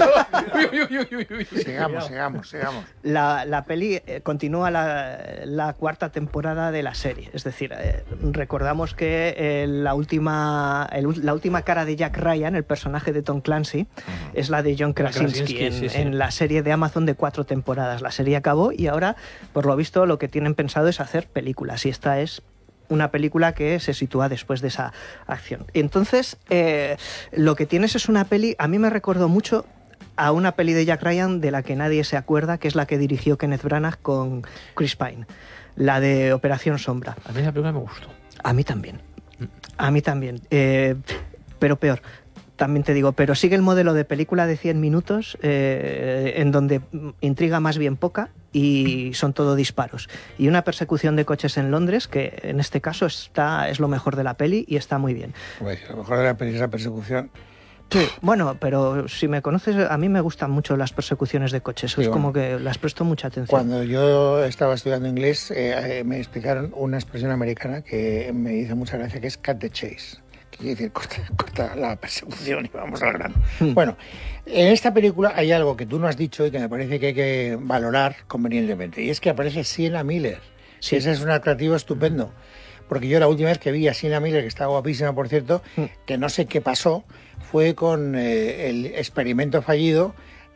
sigamos, sigamos, sigamos. La, la peli eh, continúa la, la cuarta temporada de la serie. Es decir, eh, recordamos que eh, la, última, el, la última cara de Jack Ryan, el personaje de Tom Clancy, uh-huh. es la de John Krasinski, Krasinski en, sí, sí. en la serie de Amazon de cuatro temporadas. La serie acabó y ahora, por lo visto, lo que tienen pensado es hacer películas. Y esta es una película que se sitúa después de esa acción. Entonces, eh, lo que tienes es una peli, a mí me recordó mucho a una peli de Jack Ryan de la que nadie se acuerda, que es la que dirigió Kenneth Branagh con Chris Pine, la de Operación Sombra. A mí esa película me gustó. A mí también. A mí también. Eh, pero peor. También te digo, pero sigue el modelo de película de cien minutos eh, en donde intriga más bien poca y son todo disparos. Y una persecución de coches en Londres que en este caso está, es lo mejor de la peli y está muy bien. Pues lo mejor de la peli es la persecución. Sí, bueno, pero si me conoces, a mí me gustan mucho las persecuciones de coches. Sí, es bueno, como que las presto mucha atención. Cuando yo estaba estudiando inglés eh, eh, me explicaron una expresión americana que me hizo mucha gracia, que es cut the chase. Quiere decir, corta, corta la persecución y vamos al grano. Mm. Bueno, en esta película hay algo que tú no has dicho y que me parece que hay que valorar convenientemente, y es que aparece Sienna Miller. Sí. Ese es un atractivo estupendo, porque yo la última vez que vi a Sienna Miller, que está guapísima, por cierto, mm. que no sé qué pasó, fue con eh, el experimento fallido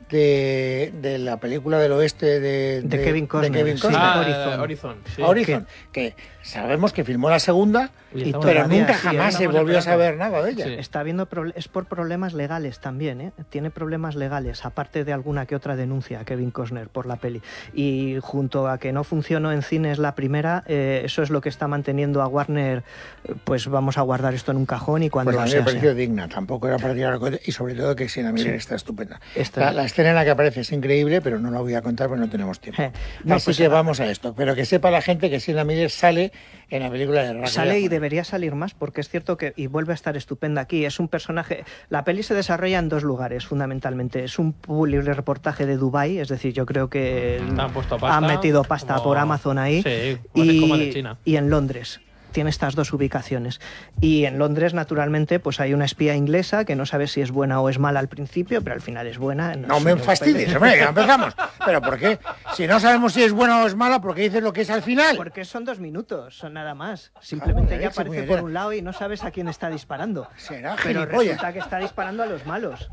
de, de la película del oeste de, de, de Kevin Costner. De Kevin Costner. Ah, Horizon. Horizon, sí. Horizon, que sabemos que filmó la segunda, y pero nunca sí, jamás se volvió a saber nada de ella. Sí. Está viendo es por problemas legales también, ¿eh? Tiene problemas legales, aparte de alguna que otra denuncia a Kevin Costner por la peli. Y junto a que no funcionó en cines la primera, eh, eso es lo que está manteniendo a Warner, pues vamos a guardar esto en un cajón y cuando pues a mí sea, me pareció sea. digna, tampoco era para tirar el cohete, y sobre todo que Sienna Miller sí. está estupenda. Está la, la escena en la que aparece es increíble, pero no la voy a contar porque no tenemos tiempo. Eh, no, Así pues que nada. Vamos a esto, pero que sepa la gente que Sienna Miller sale en la película de Rocky. Sale y debería salir más, porque es cierto que, y vuelve a estar estupenda aquí, es un personaje, la peli se desarrolla en dos lugares fundamentalmente, es un reportaje de Dubái, es decir, yo creo que han, puesto pasta, han metido pasta como... por Amazon ahí, sí, y, como de China. Y en Londres. Tiene estas dos ubicaciones. Y en Londres, naturalmente, pues hay una espía inglesa que no sabe si es buena o es mala al principio, pero al final es buena. No, no me fastidies, hombre, ya empezamos. ¿Pero por qué? Si no sabemos si es buena o es mala, ¿por qué dices lo que es al final? Porque son dos minutos, son nada más. Simplemente ella aparece por un lado y no sabes a quién está disparando. Será Pero gilipollas. resulta que está disparando a los malos.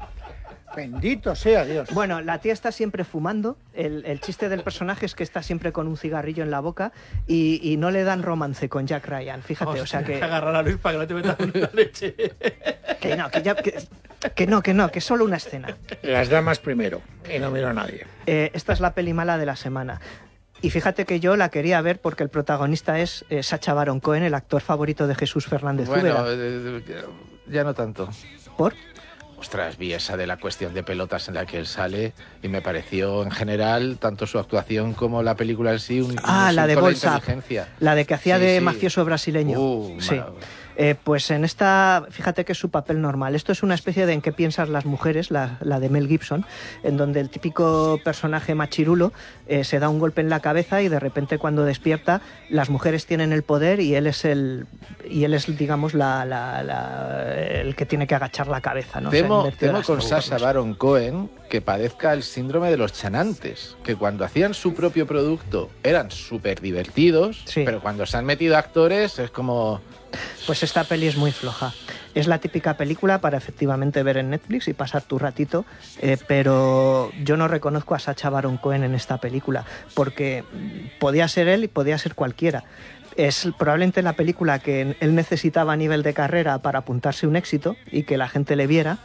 Bendito sea Dios. Bueno, la tía está siempre fumando. El, el chiste del personaje es que está siempre con un cigarrillo en la boca y, y no le dan romance con Jack Ryan. Fíjate, Hostia, o sea que... agarrar a Luis para que no te metas en la leche. Que no, que, ya, que, que no, que no, que es solo una escena. Las damas primero, y no miro a nadie. Eh, esta es la peli mala de la semana. Y fíjate que yo la quería ver porque el protagonista es eh, Sacha Baron Cohen, el actor favorito de Jesús Fernández bueno, Úbeda. Eh, ya no tanto. ¿Por? Ostras, vi esa de la cuestión de pelotas en la que él sale y me pareció en general, tanto su actuación como la película en sí, un Ah, la de Bolsa, la, la de que hacía sí, de sí. mafioso brasileño. Uh, sí. Eh, pues en esta, fíjate que es su papel normal. Esto es una especie de En qué piensas las mujeres, la, la de Mel Gibson, en donde el típico personaje machirulo eh, se da un golpe en la cabeza y de repente cuando despierta las mujeres tienen el poder y él es el y él es digamos la, la, la, el que tiene que agachar la cabeza, ¿no? Temo, o sea, temo con Sacha Baron Cohen que padezca el síndrome de los chanantes, que cuando hacían su propio producto eran súper divertidos, sí. pero cuando se han metido actores es como... Pues esta peli es muy floja. Es la típica película para efectivamente ver en Netflix y pasar tu ratito, eh, pero yo no reconozco a Sacha Baron Cohen en esta película, porque podía ser él y podía ser cualquiera. Es probablemente la película que él necesitaba a nivel de carrera para apuntarse un éxito y que la gente le viera,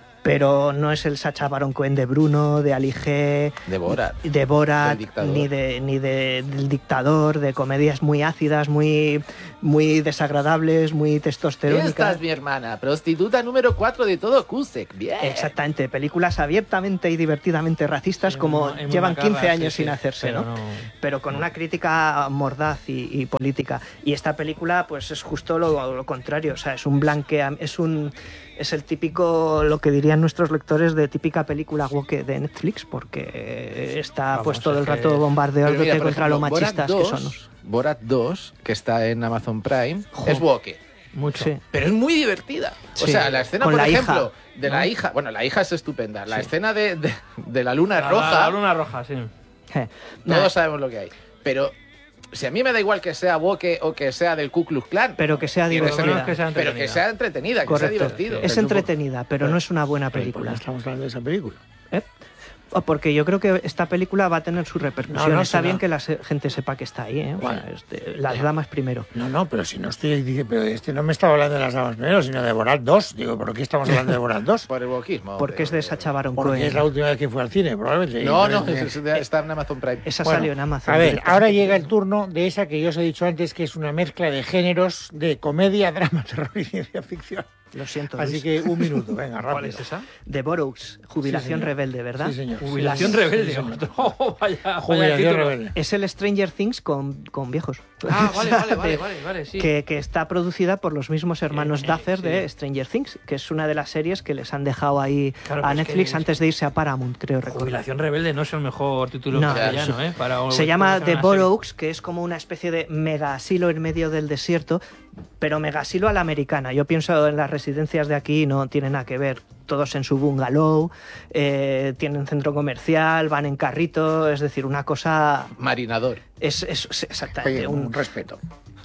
pero no es el Sacha Baron Cohen de Bruno, de Ali G, de Borat, de Borat ni de ni de, del Dictador, de comedias muy ácidas, muy muy desagradables, muy testosterónicas. Esta es mi hermana, prostituta número cuatro de todo Cusack. Bien. Exactamente, películas abiertamente y divertidamente racistas, sí, como muy, llevan muy quince años sí, sin sí, hacerse, pero ¿no? ¿no? Pero con una crítica mordaz y, y política. Y esta película, pues es justo lo, lo contrario, o sea, es un blanquea, es un es el típico, lo que dirían nuestros lectores, de típica película woke de Netflix, porque está Vamos, pues todo el rato bombardeándote mira, contra ejemplo, lo machistas Borat dos, que somos. Borat dos, que está en Amazon Prime, jo, es woke. Mucho. Sí. Pero es muy divertida. O sí. sea, la escena, Con por la ejemplo, hija, de ¿no? la hija, bueno, la hija es estupenda. La sí. escena de, de, de la luna la, roja. La, la luna roja, sí. Eh, todos nah. sabemos lo que hay. Pero si a mí me da igual que sea woke o que sea del Ku Klux Klan, pero que sea divertida, que sea pero que sea entretenida, que Correcto. sea divertido. Es entretenida, pero no es una buena película. Estamos hablando de esa película. ¿Eh? Porque yo creo que esta película va a tener su repercusión. No, no, está si bien no. que la se gente sepa que está ahí, ¿eh? O bueno, sea, este, las damas primero. No, no, pero si no estoy... Pero este no me estaba hablando de las damas primero, sino de Borat dos. Digo, ¿por qué estamos hablando de Borat dos? Por el wokismo. Porque es de Sacha Baron Cohen. Porque es la última vez que fue al cine, probablemente. No, no, es de, está en Amazon Prime. Esa bueno, salió en Amazon. A ver, ahora llega el turno de esa que yo os he dicho antes, que es una mezcla de géneros de comedia, drama, terror y ciencia ficción. Lo siento, Así Luis. que un minuto, venga, rápido. ¿Cuál es esa? The Boroughs, Jubilación sí, Rebelde, ¿verdad? Sí, señor. Jubilación sí, Rebelde. Sí, oh, vaya, Jubilación vaya Rebelde. Es el Stranger Things con, con viejos. Ah, vale, vale, vale, vale, vale, sí. Que, que está producida por los mismos hermanos eh, Duffer sí. de Stranger Things, que es una de las series que les han dejado ahí claro, a Netflix antes de irse a Paramount, creo recordar. Jubilación Rebelde no es el mejor título no, castellano, ¿eh? Para, se llama The Boroughs, que es como una especie de mega asilo en medio del desierto, pero mega asilo a la americana. Yo pienso en las residencias de aquí, no tiene nada que ver. Todos en su bungalow, eh, tienen centro comercial, van en carrito, es decir, una cosa... Marinador. Es, es, es exactamente Oye, un... un respeto.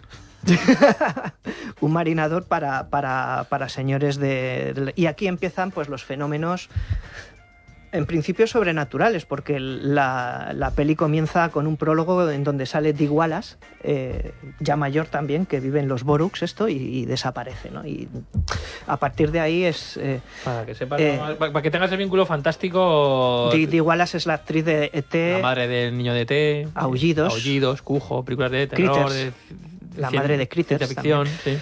un marinador para, para, para señores de, de... Y aquí empiezan pues los fenómenos... En principio sobrenaturales, porque la, la peli comienza con un prólogo en donde sale Dick Wallace, eh, ya mayor también, que vive en los Boroughs esto, y, y desaparece, ¿no? Y a partir de ahí es... Eh, para que sepas, eh, para que tengas el vínculo fantástico... Dick, Dick Wallace es la actriz de E T La madre del niño de E T Aullidos. Aullidos, Cujo, películas de terror... Critters, de, de la cien, madre de Critters ficción, sí.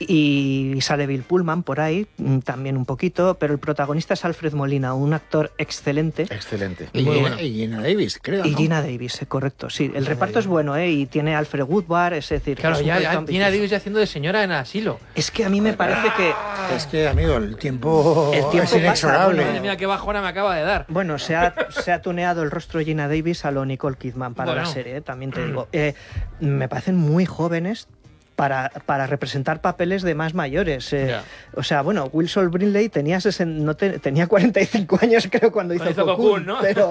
Y sale Bill Pullman por ahí, también un poquito, pero el protagonista es Alfred Molina, un actor excelente. Excelente. Y, Gina, bueno. y Gina Davis, creo, Y ¿no? Gina Davis, correcto, sí. El Gina reparto Davis. es bueno, ¿eh? Y tiene Alfred Woodward, es decir... Claro, es ya, ya Gina Davis ya haciendo de señora en asilo. Es que a mí me parece que... Es que, amigo, el tiempo, el tiempo es inexorable. Madre mía, qué bajona me acaba de dar. Bueno, se ha, se ha tuneado el rostro de Gina Davis a lo Nicole Kidman para bueno. la serie, ¿eh? También te digo. Eh, me parecen muy jóvenes para, para representar papeles de más mayores. Eh, yeah. O sea, bueno, Wilson Brimley tenía, sesen, no te, tenía cuarenta y cinco años, creo, cuando hizo, hizo Cocoon, Cocoon, ¿no? pero,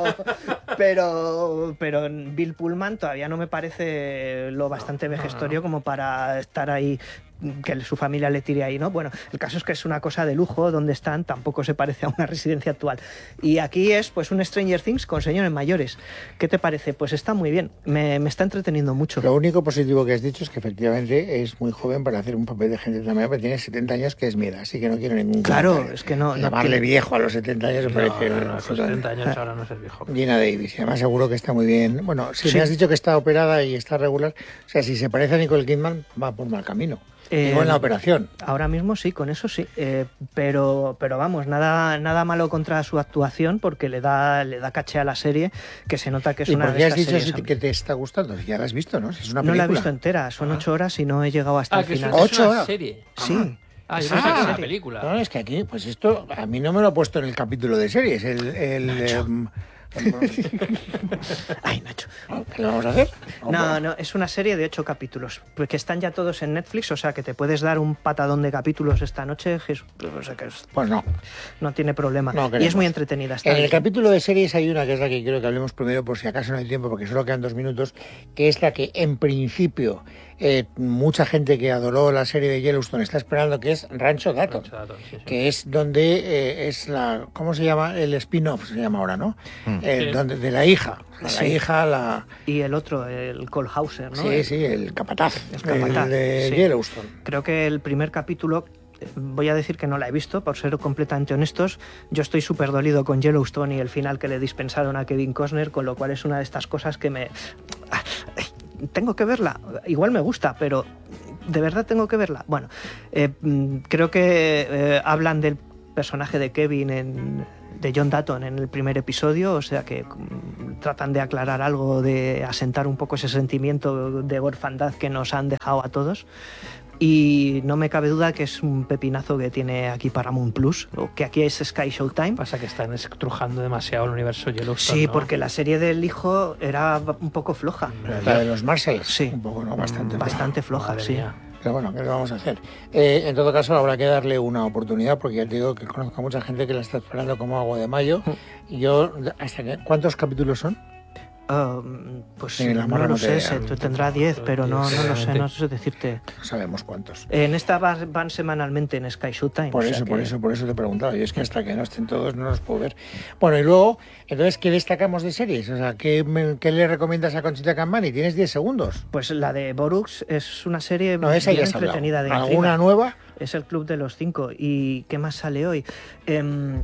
pero, pero Bill Pullman todavía no me parece lo bastante vejestorio como para estar ahí, que su familia le tire ahí, ¿no? Bueno, el caso es que es una cosa de lujo donde están, tampoco se parece a una residencia actual. Y aquí es pues un Stranger Things con señores mayores. ¿Qué te parece? Pues está muy bien, me, me está entreteniendo mucho. Lo único positivo que has dicho es que efectivamente es muy joven para hacer un papel de gente de esta manera, porque tiene setenta años, que es mi edad, así que no quiero ningún Claro, comentario. Es que no... Llamarle no, viejo a los setenta años me no, parece... No, no, no, setenta años ahora no es el viejo. Gina Davis, y además seguro que está muy bien. Bueno, si Sí. me has dicho que está operada y está regular, o sea, si se parece a Nicole Kidman, va por mal camino. Eh, Digo, en la operación. Ahora mismo sí, con eso sí. Eh, pero, pero vamos, nada, nada malo contra su actuación, porque le da, le da caché a la serie, que se nota que es ¿Y una por de qué has estas dicho series si- que te está gustando? Si ya la has visto, ¿no? Si es una No película. la he visto entera, son ocho horas y no he llegado hasta Ah, el que es final. una- ¿Ocho es una horas? serie. Sí. Ah, yo Ah, pensaba que era una película. No, es que aquí, pues esto, a mí no me lo ha puesto en el capítulo de series. El, el, em, Ay, Nacho. ¿Qué le vamos a hacer? No, no, es una serie de ocho capítulos, porque están ya todos en Netflix, o sea que te puedes dar un patadón de capítulos esta noche, Jesús, o sea que es- Pues no. no tiene problema. No y queremos. es muy entretenida. Está En el bien. capítulo de series hay una que es la que quiero que hablemos primero, por si acaso no hay tiempo, porque solo quedan dos minutos, que es la que en principio eh, mucha gente que adoró la serie de Yellowstone está esperando, que es Rancho Dayton, Rancho Dayton, sí, sí. que es donde eh, es la, ¿cómo se llama? El spin-off se llama ahora, ¿no? Mm. Eh, Sí. donde, de la hija, la Sí. hija, la... Y el otro, el Cole Hauser, ¿no? Sí, sí, el capataz, el capataz, el de sí. Yellowstone. Creo que el primer capítulo, eh, voy a decir que no la he visto, por ser completamente honestos. Yo estoy súper dolido con Yellowstone y el final que le dispensaron a Kevin Costner, con lo cual es una de estas cosas que me... Tengo que verla, igual me gusta, pero ¿de verdad tengo que verla? Bueno, eh, mm, creo que eh, hablan del personaje de Kevin en... de John Dutton en el primer episodio, o sea que mm, tratan de aclarar algo, de asentar un poco ese sentimiento de orfandad que nos han dejado a todos. Y no me cabe duda que es un pepinazo que tiene aquí Paramount Plus, o que aquí es Sky Showtime. Pasa que están estrujando demasiado el universo Yellowstone. Sí, ¿no? porque la serie del hijo era un poco floja. La de los Marshalls, sí, un poco, ¿no? Bastante, bastante floja, Madre sí. mía. Pero bueno, ¿qué le vamos a hacer? Eh, en todo caso, habrá que darle una oportunidad, porque ya te digo que conozco a mucha gente que la está esperando como agua de mayo. Y yo, hasta que, ¿cuántos capítulos son? Uh, pues Sí, la no marra lo no te- sé, se- tendrá diez, pero no, no lo sé, no sé decirte. No sabemos cuántos. En esta va- van semanalmente en Sky Showtime. Por o sea eso, que- por eso, por eso te preguntaba. Y es que hasta que no estén todos no los puedo ver. Bueno, y luego, entonces, ¿qué destacamos de series? O sea, ¿qué, me- qué le recomiendas a Conchita Campani? Tienes diez segundos. Pues la de Borux es una serie No, esa bien ya has hablado. entretenida. De ¿Alguna intriga. nueva? Es el Club de los Cinco. ¿Y qué más sale hoy? Em,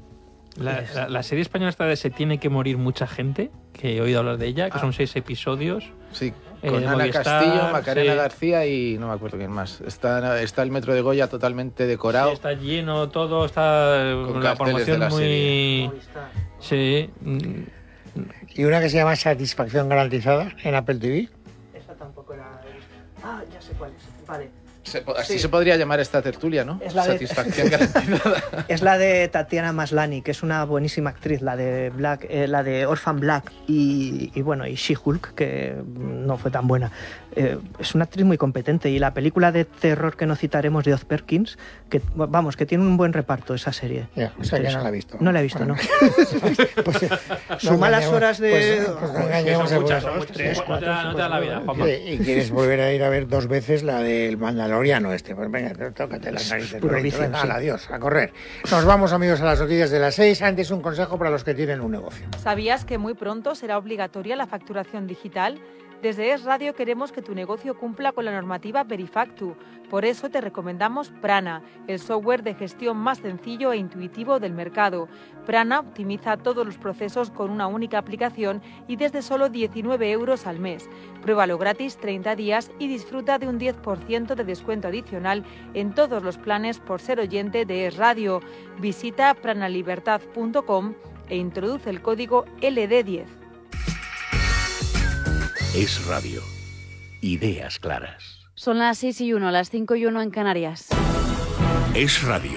La, la- la serie española esta de Se tiene que morir mucha gente, que he oído hablar de ella, que Ah. son seis episodios. Sí, Eh, con de Ana Movistar, Castillo, Macarena sí. García y no me acuerdo quién más. Está, está el Metro de Goya totalmente decorado. Sí, está lleno todo, está Con la carteles promoción de la muy... Sí. mm, Y una que se llama Satisfacción Garantizada en Apple T V. Esta tampoco la he visto. Ah, ya sé cuál es. Vale. Se po- así Sí. se podría llamar esta tertulia, ¿no? Es la de- Satisfacción garantizada. Es la de Tatiana Maslany, que es una buenísima actriz, la de Black, eh, la de Orphan Black y, y bueno, y She-Hulk, que no fue tan buena. Eh, es una actriz muy competente, y la película de terror que no citaremos de Oz Perkins, que vamos, que tiene un buen reparto esa serie. Ya, o sea que no la he visto. No la he visto, ¿no? Pues, eh, Sus no malas engañemos- horas de... pues, pues no engañemos son a- muchas, son dos, muchas. tres, No te cuatro, da- no te da la vida, Juanma. Y, y quieres volver a ir a ver dos veces la del Mandaloriano este. Pues venga, tócate las narices. Puro Lorito, vicio, venga, sí. ala, adiós, a correr. Nos vamos, amigos, a las noticias de las seis. Antes, un consejo para los que tienen un negocio. ¿Sabías que muy pronto será obligatoria la facturación digital? Desde Es Radio queremos que tu negocio cumpla con la normativa Verifactu. Por eso te recomendamos Prana, el software de gestión más sencillo e intuitivo del mercado. Prana optimiza todos los procesos con una única aplicación y desde solo diecinueve euros al mes. Pruébalo gratis treinta días y disfruta de un diez por ciento de descuento adicional en todos los planes por ser oyente de Es Radio. Visita pranalibertad punto com e introduce el código L D diez. Es Radio. Ideas claras. Son las seis y uno, las cinco y uno en Canarias. Es Radio.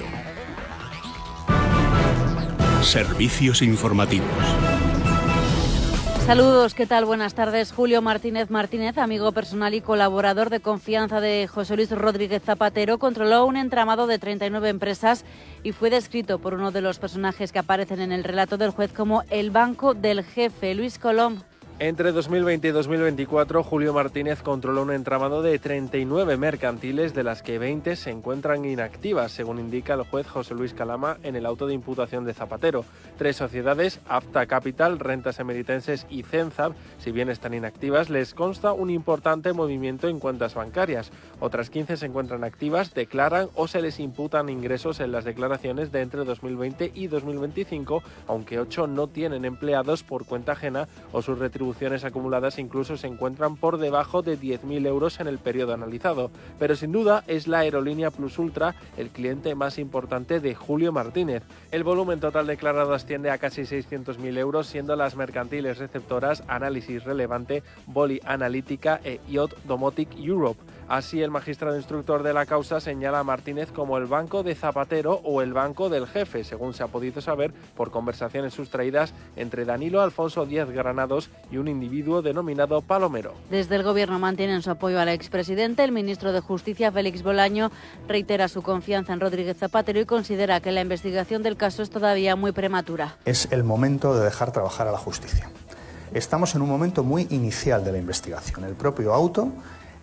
Servicios informativos. Saludos, ¿qué tal? Buenas tardes. Julio Martínez Martínez, amigo personal y colaborador de confianza de José Luis Rodríguez Zapatero, controló un entramado de treinta y nueve empresas y fue descrito por uno de los personajes que aparecen en el relato del juez como el banco del jefe, Luis Colom. Entre dos mil veinte y dos mil veinticuatro, Julio Martínez controló un entramado de treinta y nueve mercantiles, de las que veinte se encuentran inactivas, según indica el juez José Luis Calama en el auto de imputación de Zapatero. Tres sociedades, Apta Capital, Rentas Emeritenses y Cenzab, si bien están inactivas, les consta un importante movimiento en cuentas bancarias. Otras quince se encuentran activas, declaran o se les imputan ingresos en las declaraciones de entre dos mil veinte y dos mil veinticinco, aunque ocho no tienen empleados por cuenta ajena o sus retribuciones acumuladas incluso se encuentran por debajo de diez mil euros en el periodo analizado. Pero sin duda es la aerolínea Plus Ultra el cliente más importante de Julio Martínez. El volumen total declarado asciende a casi seiscientos mil euros, siendo las mercantiles receptoras Análisis Relevante, Boli Analítica e Yacht Domotic Europe. Así, el magistrado instructor de la causa señala a Martínez como el banco de Zapatero o el banco del jefe, según se ha podido saber por conversaciones sustraídas entre Danilo Alfonso Díaz Granados y un individuo denominado Palomero. Desde el Gobierno mantienen su apoyo al expresidente. El ministro de Justicia, Félix Bolaño, reitera su confianza en Rodríguez Zapatero y considera que la investigación del caso es todavía muy prematura. Es el momento de dejar trabajar a la justicia. Estamos en un momento muy inicial de la investigación. El propio auto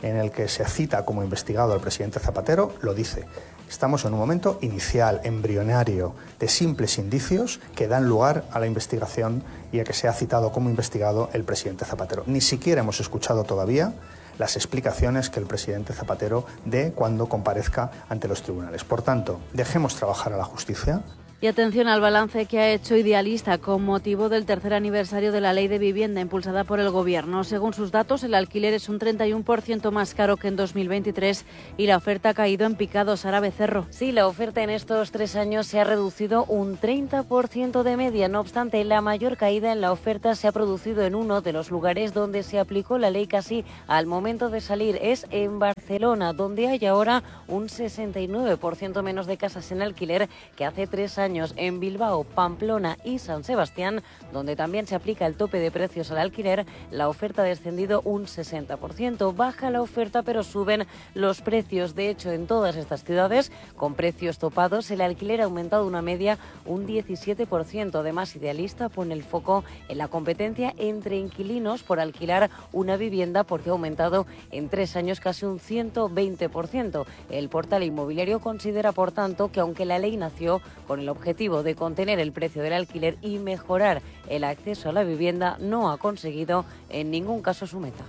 en el que se cita como investigado al presidente Zapatero, lo dice. Estamos en un momento inicial, embrionario, de simples indicios que dan lugar a la investigación y a que sea citado como investigado el presidente Zapatero. Ni siquiera hemos escuchado todavía las explicaciones que el presidente Zapatero dé cuando comparezca ante los tribunales. Por tanto, dejemos trabajar a la justicia. Y atención al balance que ha hecho Idealista con motivo del tercer aniversario de la Ley de Vivienda impulsada por el Gobierno. Según sus datos, el alquiler es un treinta y uno por ciento más caro que en dos mil veintitrés y la oferta ha caído en picado. Sara Becerro. Sí, la oferta en estos tres años se ha reducido un treinta por ciento de media. No obstante, la mayor caída en la oferta se ha producido en uno de los lugares donde se aplicó la ley casi al momento de salir. Es en Barcelona, donde hay ahora un sesenta y nueve por ciento menos de casas en alquiler que hace tres años. En Bilbao, Pamplona y San Sebastián, donde también se aplica el tope de precios al alquiler, la oferta ha descendido un sesenta por ciento. Baja la oferta, pero suben los precios. De hecho, en todas estas ciudades, con precios topados, el alquiler ha aumentado una media un diecisiete por ciento. Además, Idealista pone el foco en la competencia entre inquilinos por alquilar una vivienda, porque ha aumentado en tres años casi un ciento veinte por ciento. El portal inmobiliario considera, por tanto, que aunque la ley nació con el objetivo objetivo de contener el precio del alquiler y mejorar el acceso a la vivienda, no ha conseguido en ningún caso su meta.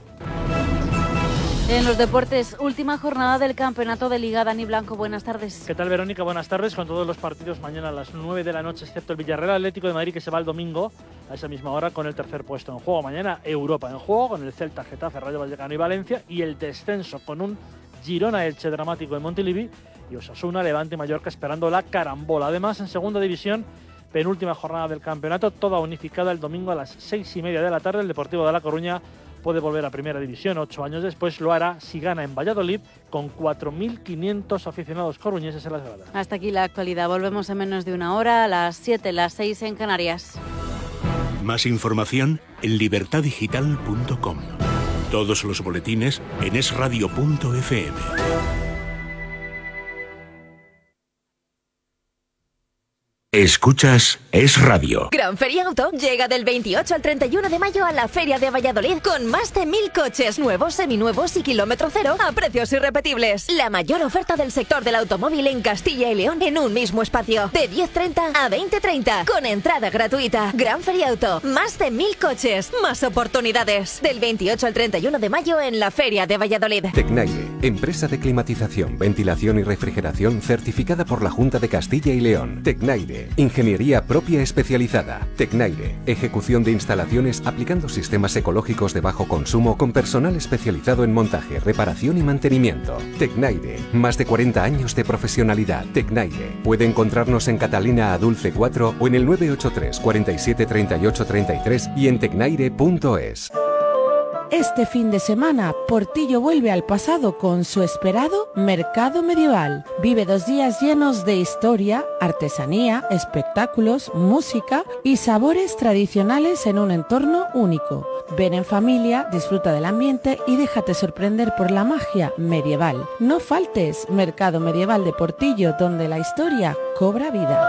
En los deportes, última jornada del campeonato de Liga. Dani Blanco, buenas tardes. ¿Qué tal, Verónica? Buenas tardes. Con todos los partidos mañana a las nueve de la noche, excepto el Villarreal Atlético de Madrid, que se va el domingo a esa misma hora con el tercer puesto en juego. Mañana Europa en juego con el Celta, Getafe, Rayo Vallecano y Valencia, y el descenso con un Girona-Elche dramático en Montilivi y Osasuna, Levante y Mallorca esperando la carambola. Además, en segunda división, penúltima jornada del campeonato, toda unificada el domingo a las seis y media de la tarde. El Deportivo de La Coruña puede volver a primera división. Ocho años después lo hará si gana en Valladolid con cuatro mil quinientos aficionados coruñeses en las gradas. Hasta aquí la actualidad. Volvemos en menos de una hora, a las siete, las seis en Canarias. Más información en libertad digital punto com. Todos los boletines en es radio punto efe eme. Escuchas Es Radio. Gran Feria Auto llega del veintiocho al treinta y uno de mayo a la Feria de Valladolid con más de mil coches nuevos, seminuevos y kilómetro cero a precios irrepetibles. La mayor oferta del sector del automóvil en Castilla y León en un mismo espacio. De diez treinta a veinte treinta con entrada gratuita. Gran Feria Auto. Más de mil coches. Más oportunidades. Del veintiocho al treinta y uno de mayo en la Feria de Valladolid. Tecnaire, empresa de climatización, ventilación y refrigeración certificada por la Junta de Castilla y León. Tecnaire. Ingeniería propia especializada. Tecnaire. Ejecución de instalaciones aplicando sistemas ecológicos de bajo consumo con personal especializado en montaje, reparación y mantenimiento. Tecnaire. Más de cuarenta años de profesionalidad. Tecnaire. Puede encontrarnos en Catalina Adulce cuatro o en el nueve ocho tres, cuarenta y siete, treinta y ocho, treinta y tres y en tecnaire punto es. Este fin de semana, Portillo vuelve al pasado con su esperado Mercado Medieval. Vive dos días llenos de historia, artesanía, espectáculos, música y sabores tradicionales en un entorno único. Ven en familia, disfruta del ambiente y déjate sorprender por la magia medieval. No faltes Mercado Medieval de Portillo, donde la historia cobra vida.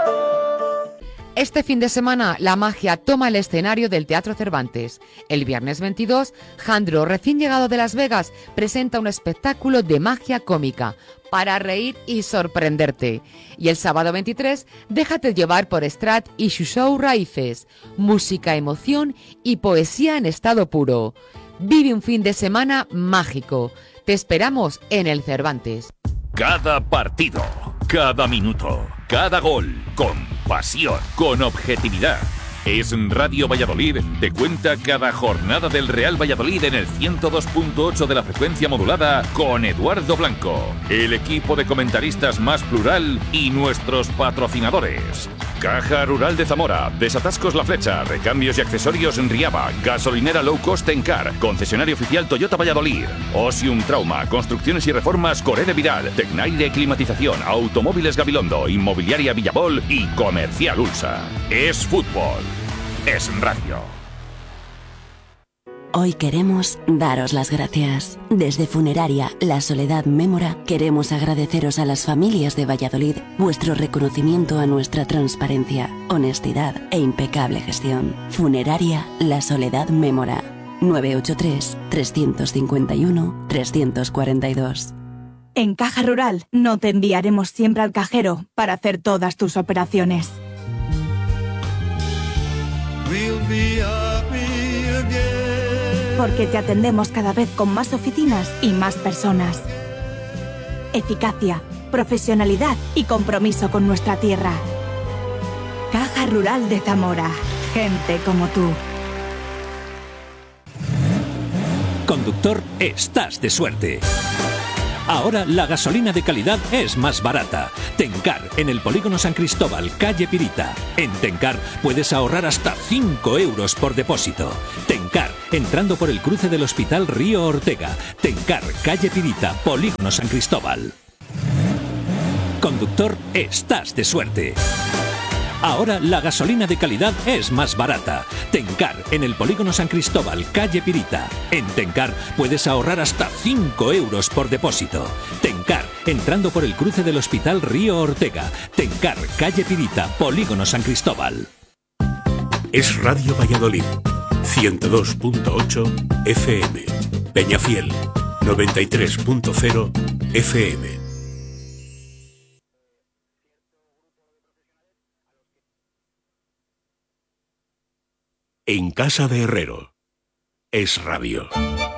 Este fin de semana, la magia toma el escenario del Teatro Cervantes. El viernes veintidós, Jandro, recién llegado de Las Vegas, presenta un espectáculo de magia cómica para reír y sorprenderte. Y el sábado veintitrés, déjate llevar por Strat y su show Raíces. Música, emoción y poesía en estado puro. Vive un fin de semana mágico. Te esperamos en el Cervantes. Cada partido, cada minuto, cada gol, con pasión, con objetividad. Es Radio Valladolid, te cuenta cada jornada del Real Valladolid en el ciento dos punto ocho de la frecuencia modulada con Eduardo Blanco, el equipo de comentaristas más plural y nuestros patrocinadores. Caja Rural de Zamora, Desatascos La Flecha, recambios y accesorios en Riaba, gasolinera low cost Encar, concesionario oficial Toyota Valladolid, Osium Trauma, construcciones y reformas Coré de Vidal, Tecnaire Climatización, Automóviles Gabilondo, Inmobiliaria Villabol y Comercial Ulsa. Es fútbol. Es radio. Hoy queremos daros las gracias. Desde Funeraria La Soledad Mémora queremos agradeceros a las familias de Valladolid vuestro reconocimiento a nuestra transparencia, honestidad e impecable gestión. Funeraria La Soledad Mémora. nueve ocho tres, tres cinco uno, tres cuatro dos. En Caja Rural no te enviaremos siempre al cajero para hacer todas tus operaciones. Porque te atendemos cada vez con más oficinas y más personas. Eficacia, profesionalidad y compromiso con nuestra tierra. Caja Rural de Zamora. Gente como tú. Conductor, estás de suerte. Ahora la gasolina de calidad es más barata. Tencar, en el Polígono San Cristóbal, calle Pirita. En Tencar puedes ahorrar hasta cinco euros por depósito. Tencar, entrando por el cruce del Hospital Río Ortega. Tencar, calle Pirita, Polígono San Cristóbal. Conductor, estás de suerte. Ahora la gasolina de calidad es más barata. Tencar, en el Polígono San Cristóbal, calle Pirita. En Tencar puedes ahorrar hasta cinco euros por depósito. Tencar, entrando por el cruce del Hospital Río Ortega. Tencar, calle Pirita, Polígono San Cristóbal. Es Radio Valladolid, ciento dos punto ocho F M. Peñafiel, noventa y tres punto cero F M. En casa de Herrero. Es Radio.